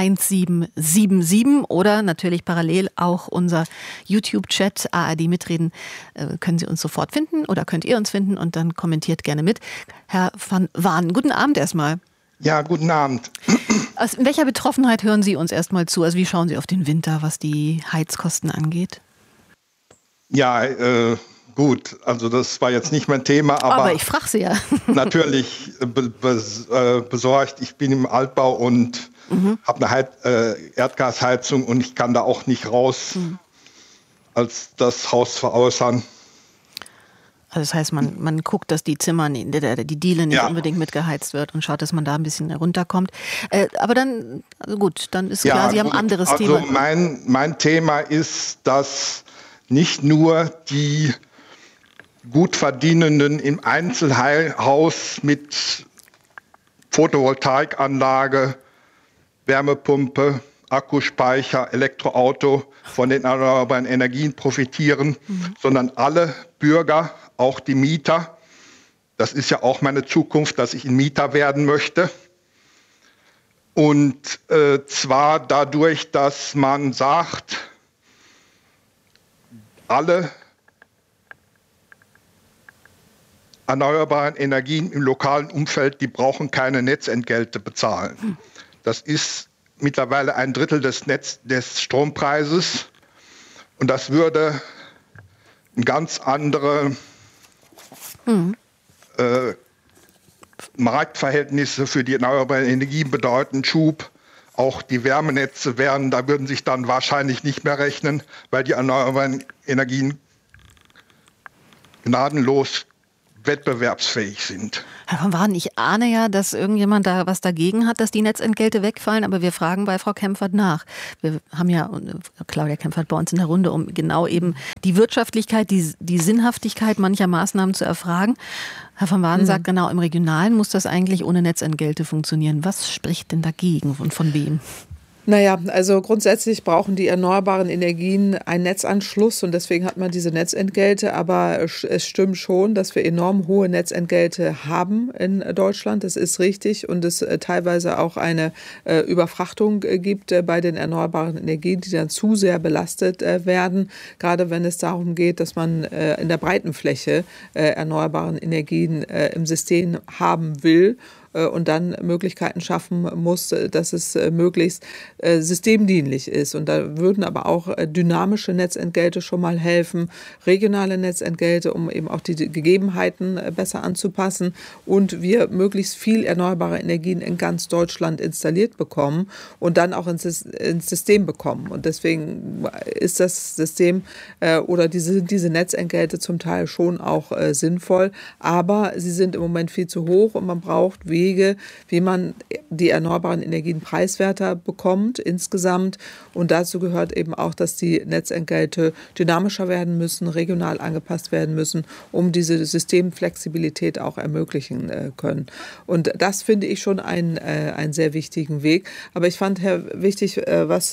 1777 oder natürlich parallel auch unser YouTube-Chat ARD mitreden. Können Sie uns sofort finden oder könnt ihr uns finden und dann kommentiert gerne mit. Herr von Warnen, guten Abend erstmal. Ja, guten Abend. In welcher Betroffenheit hören Sie uns erstmal zu? Also wie schauen Sie auf den Winter, was die Heizkosten angeht? Ja, gut, also das war jetzt nicht mein Thema, aber ich frage Sie ja. Natürlich besorgt. Ich bin im Altbau und habe eine Erdgasheizung und ich kann da auch nicht raus als das Haus veräußern. Also das heißt, man guckt, dass die Zimmer, die Diele nicht unbedingt mitgeheizt wird und schaut, dass man da ein bisschen runterkommt. Aber dann, also gut, dann ist klar, Sie haben ein anderes Thema. Also mein Thema ist, dass nicht nur die Gutverdienenden im Einzelhaus mit Photovoltaikanlage, Wärmepumpe, Akkuspeicher, Elektroauto von den erneuerbaren Energien profitieren, sondern alle Bürger, auch die Mieter. Das ist ja auch meine Zukunft, dass ich ein Mieter werden möchte. Und zwar dadurch, dass man sagt, alle erneuerbaren Energien im lokalen Umfeld, die brauchen keine Netzentgelte bezahlen. Das ist mittlerweile 1/3 des Strompreises und das würde ganz andere Marktverhältnisse für die erneuerbaren Energien bedeuten, Schub. Auch die Wärmenetze würden sich dann wahrscheinlich nicht mehr rechnen, weil die erneuerbaren Energien gnadenlos wettbewerbsfähig sind. Herr von Waren, ich ahne ja, dass irgendjemand da was dagegen hat, dass die Netzentgelte wegfallen, aber wir fragen bei Frau Kempfert nach. Wir haben ja Claudia Kempfert bei uns in der Runde, um genau eben die Wirtschaftlichkeit, die Sinnhaftigkeit mancher Maßnahmen zu erfragen. Herr von Waren sagt genau, im Regionalen muss das eigentlich ohne Netzentgelte funktionieren. Was spricht denn dagegen und von wem? Naja, also grundsätzlich brauchen die erneuerbaren Energien einen Netzanschluss und deswegen hat man diese Netzentgelte. Aber es stimmt schon, dass wir enorm hohe Netzentgelte haben in Deutschland. Das ist richtig und es teilweise auch eine Überfrachtung gibt bei den erneuerbaren Energien, die dann zu sehr belastet werden. Gerade wenn es darum geht, dass man in der breiten Fläche erneuerbaren Energien im System haben will. Und dann Möglichkeiten schaffen muss, dass es möglichst systemdienlich ist. Und da würden aber auch dynamische Netzentgelte schon mal helfen, regionale Netzentgelte, um eben auch die Gegebenheiten besser anzupassen und wir möglichst viel erneuerbare Energien in ganz Deutschland installiert bekommen und dann auch ins System bekommen. Und deswegen ist das System oder diese Netzentgelte zum Teil schon auch sinnvoll, aber sie sind im Moment viel zu hoch und man braucht Wege, wie man die erneuerbaren Energien preiswerter bekommt insgesamt. Und dazu gehört eben auch, dass die Netzentgelte dynamischer werden müssen, regional angepasst werden müssen, um diese Systemflexibilität auch ermöglichen können. Und das finde ich schon einen sehr wichtigen Weg. Aber ich fand wichtig, was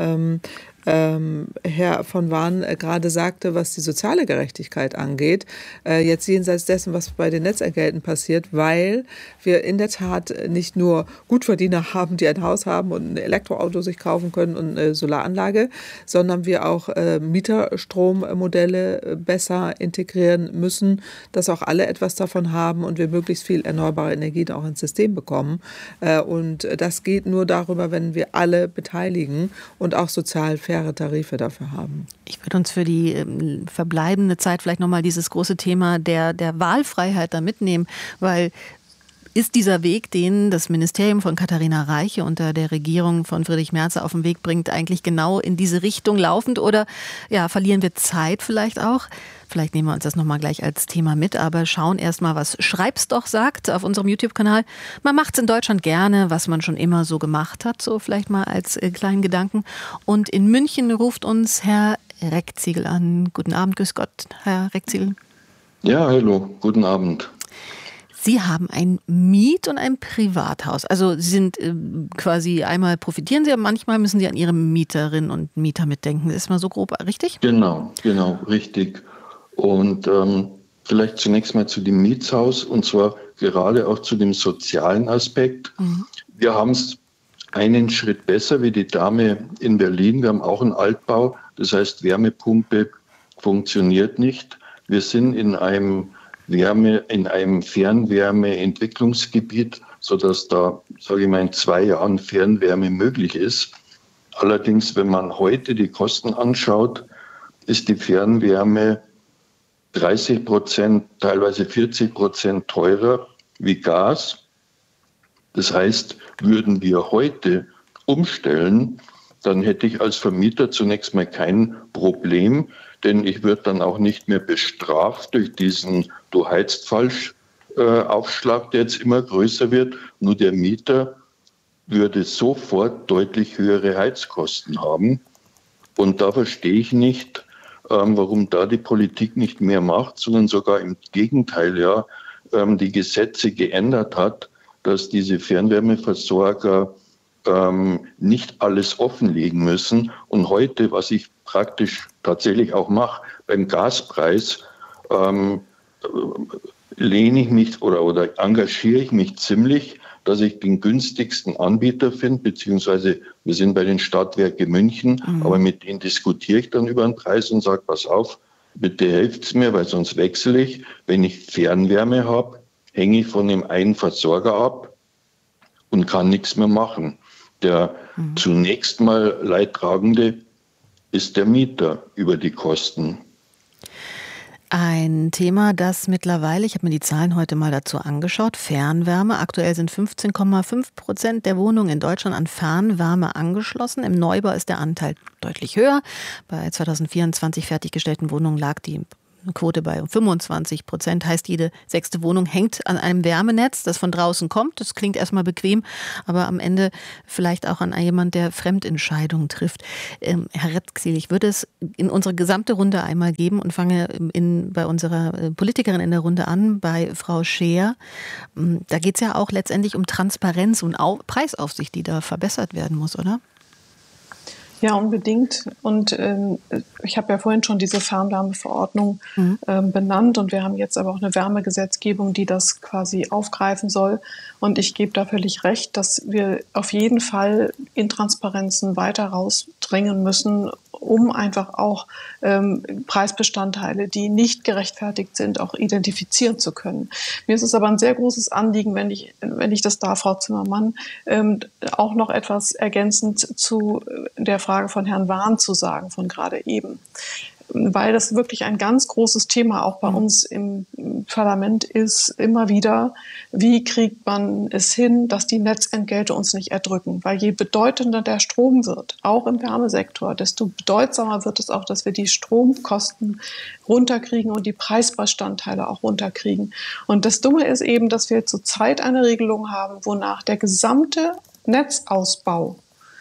Herr von Waren gerade sagte, was die soziale Gerechtigkeit angeht, jetzt jenseits dessen, was bei den Netzentgelten passiert, weil wir in der Tat nicht nur Gutverdiener haben, die ein Haus haben und ein Elektroauto sich kaufen können und eine Solaranlage, sondern wir auch Mieterstrommodelle besser integrieren müssen, dass auch alle etwas davon haben und wir möglichst viel erneuerbare Energien auch ins System bekommen. Und das geht nur darüber, wenn wir alle beteiligen und auch sozial faire Tarife dafür haben. Ich würde uns für die verbleibende Zeit vielleicht nochmal dieses große Thema der Wahlfreiheit da mitnehmen, weil ist dieser Weg, den das Ministerium von Katharina Reiche unter der Regierung von Friedrich Merz auf den Weg bringt, eigentlich genau in diese Richtung laufend oder verlieren wir Zeit vielleicht auch? Vielleicht nehmen wir uns das nochmal gleich als Thema mit, aber schauen erst mal, was Schreib's doch sagt auf unserem YouTube-Kanal. Man macht's in Deutschland gerne, was man schon immer so gemacht hat, so vielleicht mal als kleinen Gedanken. Und in München ruft uns Herr Reckziegel an. Guten Abend, grüß Gott, Herr Reckziegel. Ja, hallo, guten Abend. Sie haben ein Miet- und ein Privathaus. Also Sie sind quasi, einmal profitieren Sie, aber manchmal müssen Sie an Ihre Mieterinnen und Mieter mitdenken. Ist mal so grob richtig? Genau, richtig. Und vielleicht zunächst mal zu dem Mietshaus und zwar gerade auch zu dem sozialen Aspekt. Wir haben es einen Schritt besser wie die Dame in Berlin. Wir haben auch einen Altbau, das heißt Wärmepumpe funktioniert nicht. Wir sind in einem Fernwärmeentwicklungsgebiet, sodass da, sage ich mal, in 2 Jahren Fernwärme möglich ist. Allerdings, wenn man heute die Kosten anschaut, ist die Fernwärme 30%, teilweise 40% teurer wie Gas. Das heißt, würden wir heute umstellen, dann hätte ich als Vermieter zunächst mal kein Problem, denn ich würde dann auch nicht mehr bestraft durch diesen "Du heizt falsch" Aufschlag, der jetzt immer größer wird. Nur der Mieter würde sofort deutlich höhere Heizkosten haben. Und da verstehe ich nicht, warum da die Politik nicht mehr macht, sondern sogar im Gegenteil die Gesetze geändert hat, dass diese Fernwärmeversorger nicht alles offenlegen müssen. Und heute, was ich praktisch tatsächlich auch mache, beim Gaspreis lehne ich mich oder engagiere ich mich ziemlich, dass ich den günstigsten Anbieter finde, beziehungsweise wir sind bei den Stadtwerke München, aber mit denen diskutiere ich dann über den Preis und sage, pass auf, bitte helft's mir, weil sonst wechsle ich. Wenn ich Fernwärme habe, hänge ich von dem einen Versorger ab und kann nichts mehr machen. Der zunächst mal Leidtragende ist der Mieter über die Kosten. Ein Thema, das mittlerweile, ich habe mir die Zahlen heute mal dazu angeschaut, Fernwärme. Aktuell sind 15,5% der Wohnungen in Deutschland an Fernwärme angeschlossen. Im Neubau ist der Anteil deutlich höher. Bei 2024 fertiggestellten Wohnungen lag die Quote bei 25%, heißt, jede 6. Wohnung hängt an einem Wärmenetz, das von draußen kommt. Das klingt erstmal bequem, aber am Ende vielleicht auch an jemand, der Fremdentscheidungen trifft. Herr Rettxil, ich würde es in unsere gesamte Runde einmal geben und fange bei unserer Politikerin in der Runde an, bei Frau Scheer. Da geht es ja auch letztendlich um Transparenz und Preisaufsicht, die da verbessert werden muss, oder? Ja, unbedingt. Und ich habe ja vorhin schon diese Fernwärmeverordnung benannt und wir haben jetzt aber auch eine Wärmegesetzgebung, die das quasi aufgreifen soll. Und ich gebe da völlig recht, dass wir auf jeden Fall Intransparenzen weiter rausdrängen müssen, um einfach auch Preisbestandteile, die nicht gerechtfertigt sind, auch identifizieren zu können. Mir ist es aber ein sehr großes Anliegen, wenn ich das darf, Frau Zimmermann, auch noch etwas ergänzend zu der Frage von Herrn Wahn zu sagen, von gerade eben. Weil das wirklich ein ganz großes Thema auch bei uns im Parlament ist, immer wieder, wie kriegt man es hin, dass die Netzentgelte uns nicht erdrücken? Weil je bedeutender der Strom wird, auch im Wärmesektor, desto bedeutsamer wird es auch, dass wir die Stromkosten runterkriegen und die Preisbestandteile auch runterkriegen. Und das Dumme ist eben, dass wir zurzeit eine Regelung haben, wonach der gesamte Netzausbau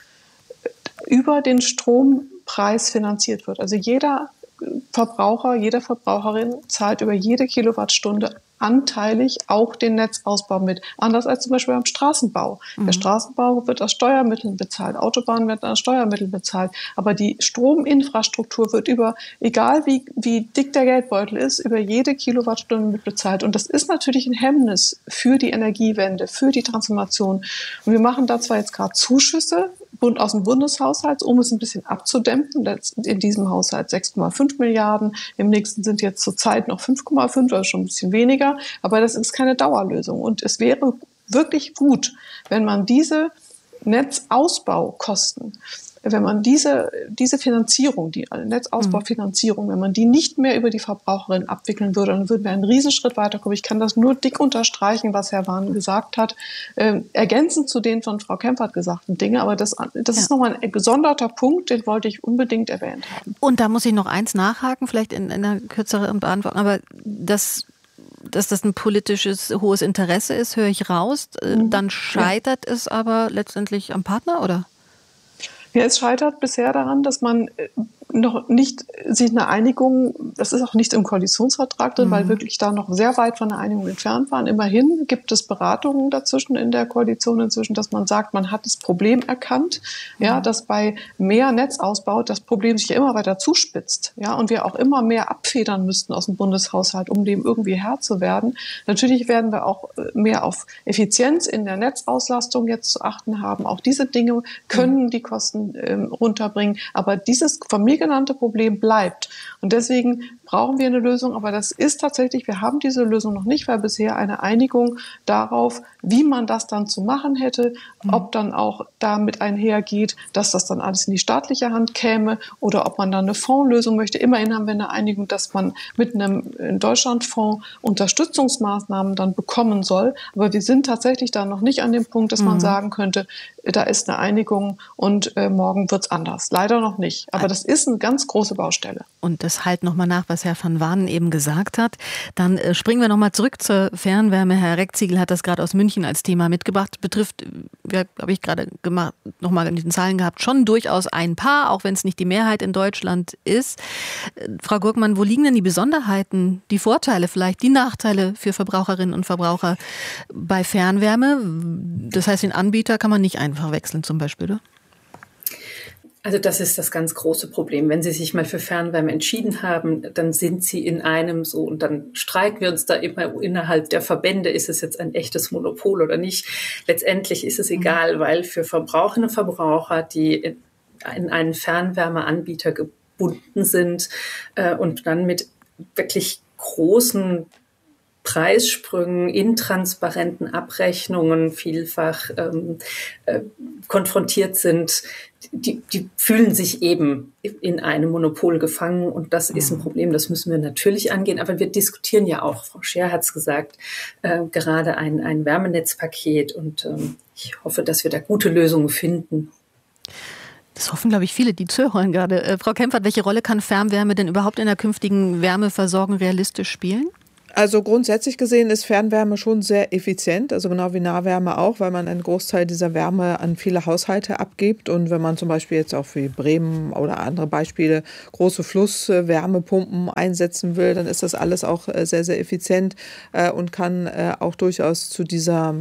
über den Strompreis finanziert wird. Also jeder Verbraucher, jede Verbraucherin zahlt über jede Kilowattstunde anteilig auch den Netzausbau mit. Anders als zum Beispiel beim Straßenbau. Der Straßenbau wird aus Steuermitteln bezahlt, Autobahnen werden aus Steuermitteln bezahlt. Aber die Strominfrastruktur wird egal wie dick der Geldbeutel ist, über jede Kilowattstunde mit bezahlt. Und das ist natürlich ein Hemmnis für die Energiewende, für die Transformation. Und wir machen da zwar jetzt gerade Zuschüsse aus dem Bundeshaushalt, um es ein bisschen abzudämpfen. In diesem Haushalt 6,5 Milliarden. Im nächsten sind jetzt zurzeit noch 5,5, also schon ein bisschen weniger. Aber das ist keine Dauerlösung. Und es wäre wirklich gut, wenn man diese Netzausbaukosten, wenn man diese Finanzierung, die Netzausbaufinanzierung, wenn man die nicht mehr über die Verbraucherin abwickeln würde, dann würden wir einen Riesenschritt weiterkommen. Ich kann das nur dick unterstreichen, was Herr Wahn gesagt hat, ergänzend zu den von Frau Kempfert gesagten Dingen. Aber das ist nochmal ein gesonderter Punkt, den wollte ich unbedingt erwähnt haben. Und da muss ich noch eins nachhaken, vielleicht in einer kürzeren Beantwortung, aber dass das ein politisches hohes Interesse ist, höre ich raus. Dann scheitert es aber letztendlich am Partner, oder? Ja, es scheitert bisher daran, dass man noch nicht sich eine Einigung, das ist auch nicht im Koalitionsvertrag drin, weil wirklich da noch sehr weit von einer Einigung entfernt waren. Immerhin gibt es Beratungen dazwischen in der Koalition inzwischen, dass man sagt, man hat das Problem erkannt, ja, dass bei mehr Netzausbau das Problem sich ja immer weiter zuspitzt, ja, und wir auch immer mehr abfedern müssten aus dem Bundeshaushalt, um dem irgendwie Herr zu werden. Natürlich werden wir auch mehr auf Effizienz in der Netzauslastung jetzt zu achten haben. Auch diese Dinge können die Kosten runterbringen, aber dieses von mir genannte Problem bleibt. Und deswegen brauchen wir eine Lösung. Aber das ist tatsächlich, wir haben diese Lösung noch nicht, weil bisher eine Einigung darauf, wie man das dann zu machen hätte, ob dann auch damit einhergeht, dass das dann alles in die staatliche Hand käme oder ob man dann eine Fondslösung möchte. Immerhin haben wir eine Einigung, dass man mit einem Deutschlandfonds Unterstützungsmaßnahmen dann bekommen soll. Aber wir sind tatsächlich da noch nicht an dem Punkt, dass man sagen könnte, da ist eine Einigung und morgen wird es anders. Leider noch nicht. Aber das ist eine ganz große Baustelle. Und das halt nochmal nach, was Herr van Waanen eben gesagt hat. Dann springen wir nochmal zurück zur Fernwärme. Herr Reckziegel hat das gerade aus München als Thema mitgebracht. Betrifft, habe ich gerade nochmal in diesen Zahlen gehabt, schon durchaus ein paar, auch wenn es nicht die Mehrheit in Deutschland ist. Frau Gurkmann, wo liegen denn die Besonderheiten, die Vorteile vielleicht, die Nachteile für Verbraucherinnen und Verbraucher bei Fernwärme? Das heißt, den Anbieter kann man nicht einfach wechseln zum Beispiel, oder? Also das ist das ganz große Problem. Wenn Sie sich mal für Fernwärme entschieden haben, dann sind Sie in einem so, und dann streiten wir uns da immer innerhalb der Verbände, ist es jetzt ein echtes Monopol oder nicht. Letztendlich ist es egal, weil für Verbraucherinnen und Verbraucher, die in einen Fernwärmeanbieter gebunden sind und dann mit wirklich großen Preissprüngen, intransparenten Abrechnungen vielfach konfrontiert sind, die fühlen sich eben in einem Monopol gefangen und das ist ein Problem, das müssen wir natürlich angehen, aber wir diskutieren ja auch, Frau Scher hat es gesagt, gerade ein Wärmenetzpaket und ich hoffe, dass wir da gute Lösungen finden. Das hoffen, glaube ich, viele, die zuhören gerade. Frau Kempfert, welche Rolle kann Fernwärme denn überhaupt in der künftigen Wärmeversorgung realistisch spielen? Also grundsätzlich gesehen ist Fernwärme schon sehr effizient, also genau wie Nahwärme auch, weil man einen Großteil dieser Wärme an viele Haushalte abgibt. Und wenn man zum Beispiel jetzt auch wie Bremen oder andere Beispiele große Flusswärmepumpen einsetzen will, dann ist das alles auch sehr, sehr effizient und kann auch durchaus zu dieser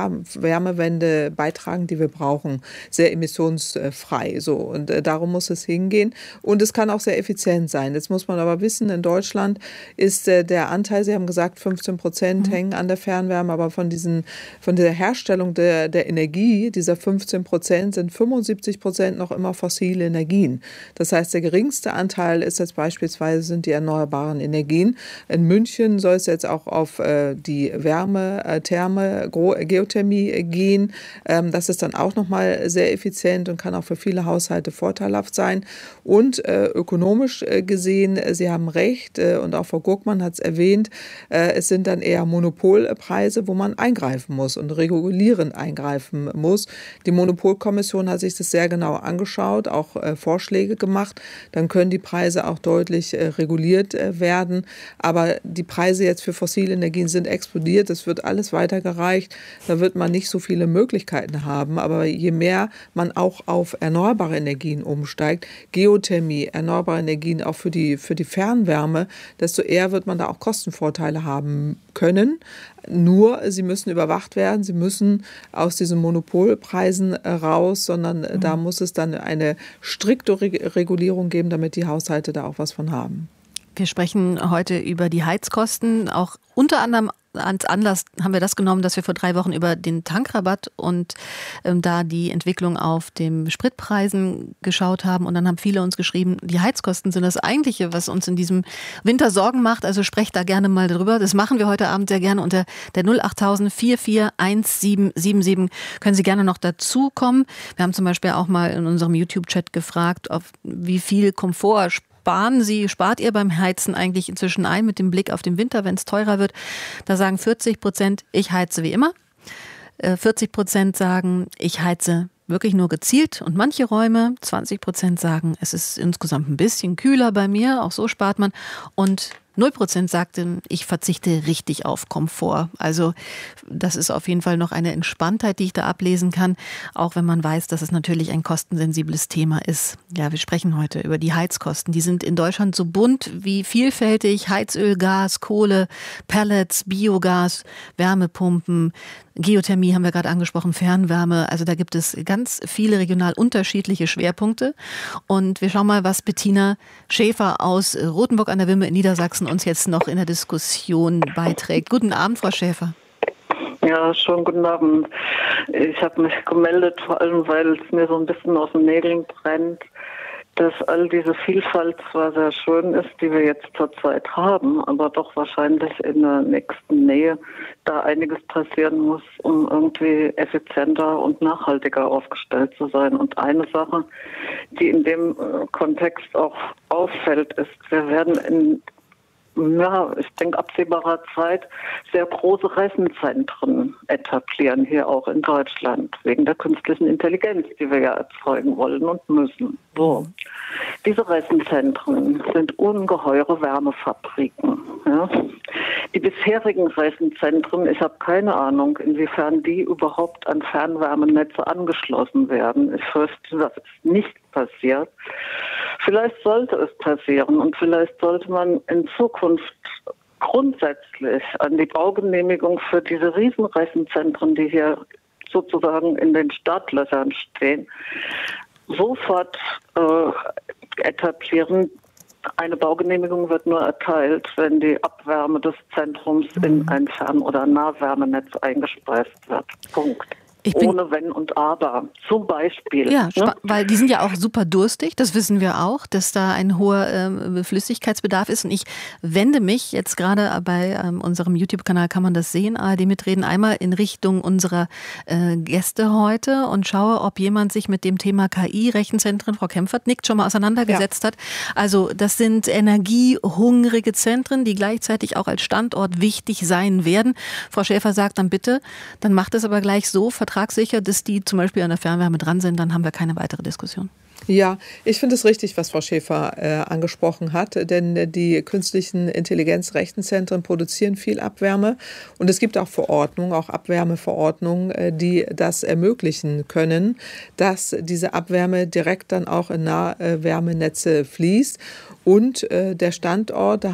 Wärmewende beitragen, die wir brauchen. Sehr emissionsfrei. So. Und darum muss es hingehen. Und es kann auch sehr effizient sein. Jetzt muss man aber wissen, in Deutschland ist der Anteil, Sie haben gesagt, 15% hängen an der Fernwärme, aber von der Herstellung der Energie, dieser 15%, sind 75% noch immer fossile Energien. Das heißt, der geringste Anteil ist jetzt beispielsweise sind die erneuerbaren Energien. In München soll es jetzt auch auf die Wärme, Therme, Geothermie gehen. Das ist dann auch nochmal sehr effizient und kann auch für viele Haushalte vorteilhaft sein. Und ökonomisch gesehen, Sie haben recht, und auch Frau Gurkmann hat es erwähnt, es sind dann eher Monopolpreise, wo man eingreifen muss und regulierend eingreifen muss. Die Monopolkommission hat sich das sehr genau angeschaut, auch Vorschläge gemacht. Dann können die Preise auch deutlich reguliert werden. Aber die Preise jetzt für fossile Energien sind explodiert. Es wird alles weitergereicht. Da wird man nicht so viele Möglichkeiten haben. Aber je mehr man auch auf erneuerbare Energien umsteigt, Geothermie, erneuerbare Energien auch für die Fernwärme, desto eher wird man da auch Kostenvorteile haben können. Nur, sie müssen überwacht werden, sie müssen aus diesen Monopolpreisen raus, sondern da muss es dann eine strikte Regulierung geben, damit die Haushalte da auch was von haben. Wir sprechen heute über die Heizkosten, auch unter anderem als Anlass haben wir das genommen, dass wir vor 3 Wochen über den Tankrabatt und da die Entwicklung auf den Spritpreisen geschaut haben. Und dann haben viele uns geschrieben, die Heizkosten sind das Eigentliche, was uns in diesem Winter Sorgen macht. Also sprecht da gerne mal drüber. Das machen wir heute Abend sehr gerne unter der 08000 441777. Können Sie gerne noch dazukommen. Wir haben zum Beispiel auch mal in unserem YouTube-Chat gefragt, auf wie viel Komfort spart ihr beim Heizen eigentlich inzwischen ein mit dem Blick auf den Winter, wenn es teurer wird? Da sagen 40%, ich heize wie immer. 40% sagen, ich heize wirklich nur gezielt und manche Räume. 20% sagen, es ist insgesamt ein bisschen kühler bei mir, auch so spart man. Und 0% sagten, ich verzichte richtig auf Komfort. Also das ist auf jeden Fall noch eine Entspanntheit, die ich da ablesen kann, auch wenn man weiß, dass es natürlich ein kostensensibles Thema ist. Ja, wir sprechen heute über die Heizkosten. Die sind in Deutschland so bunt wie vielfältig. Heizöl, Gas, Kohle, Pellets, Biogas, Wärmepumpen, Geothermie haben wir gerade angesprochen, Fernwärme. Also da gibt es ganz viele regional unterschiedliche Schwerpunkte. Und wir schauen mal, was Bettina Schäfer aus Rothenburg an der Wimmer in Niedersachsen uns jetzt noch in der Diskussion beiträgt. Guten Abend, Frau Schäfer. Ja, schönen guten Abend. Ich habe mich gemeldet, vor allem, weil es mir so ein bisschen aus den Nägeln brennt. dass all diese Vielfalt zwar sehr schön ist, die wir jetzt zurzeit haben, aber doch wahrscheinlich in der nächsten Nähe da einiges passieren muss, um irgendwie effizienter und nachhaltiger aufgestellt zu sein. Und eine Sache, die in dem Kontext auch auffällt, ist, wir werden ich denke, absehbarer Zeit sehr große Rechenzentren etablieren, hier auch in Deutschland, wegen der künstlichen Intelligenz, die wir ja erzeugen wollen und müssen. So. Diese Rechenzentren sind ungeheure Wärmefabriken. Ja. Die bisherigen Rechenzentren, ich habe keine Ahnung, inwiefern die überhaupt an Fernwärmenetze angeschlossen werden. Ich fürchte, das ist nicht passiert. Vielleicht sollte es passieren und vielleicht sollte man in Zukunft grundsätzlich an die Baugenehmigung für diese Riesenrechenzentren, die hier sozusagen in den Startlöchern stehen, sofort etablieren. Eine Baugenehmigung wird nur erteilt, wenn die Abwärme des Zentrums in ein Fern- oder Nahwärmenetz eingespeist wird. Punkt. Ohne Wenn und Aber, zum Beispiel. Ja, weil die sind ja auch super durstig, das wissen wir auch, dass da ein hoher Flüssigkeitsbedarf ist. Und ich wende mich jetzt gerade bei unserem YouTube-Kanal, kann man das sehen, ARD mitreden, einmal in Richtung unserer Gäste heute und schaue, ob jemand sich mit dem Thema KI, Rechenzentren, Frau Kempfert nickt, schon mal auseinandergesetzt hat. Also das sind energiehungrige Zentren, die gleichzeitig auch als Standort wichtig sein werden. Frau Schäfer sagt dann bitte, dann macht es aber gleich so, vertragssicher, dass die zum Beispiel an der Fernwärme dran sind, dann haben wir keine weitere Diskussion. Ja, ich finde es richtig, was Frau Schäfer angesprochen hat, denn die künstlichen Intelligenz-Rechenzentren produzieren viel Abwärme und es gibt auch Verordnungen, auch Abwärmeverordnungen, die das ermöglichen können, dass diese Abwärme direkt dann auch in Nahwärmenetze fließt und der Standort,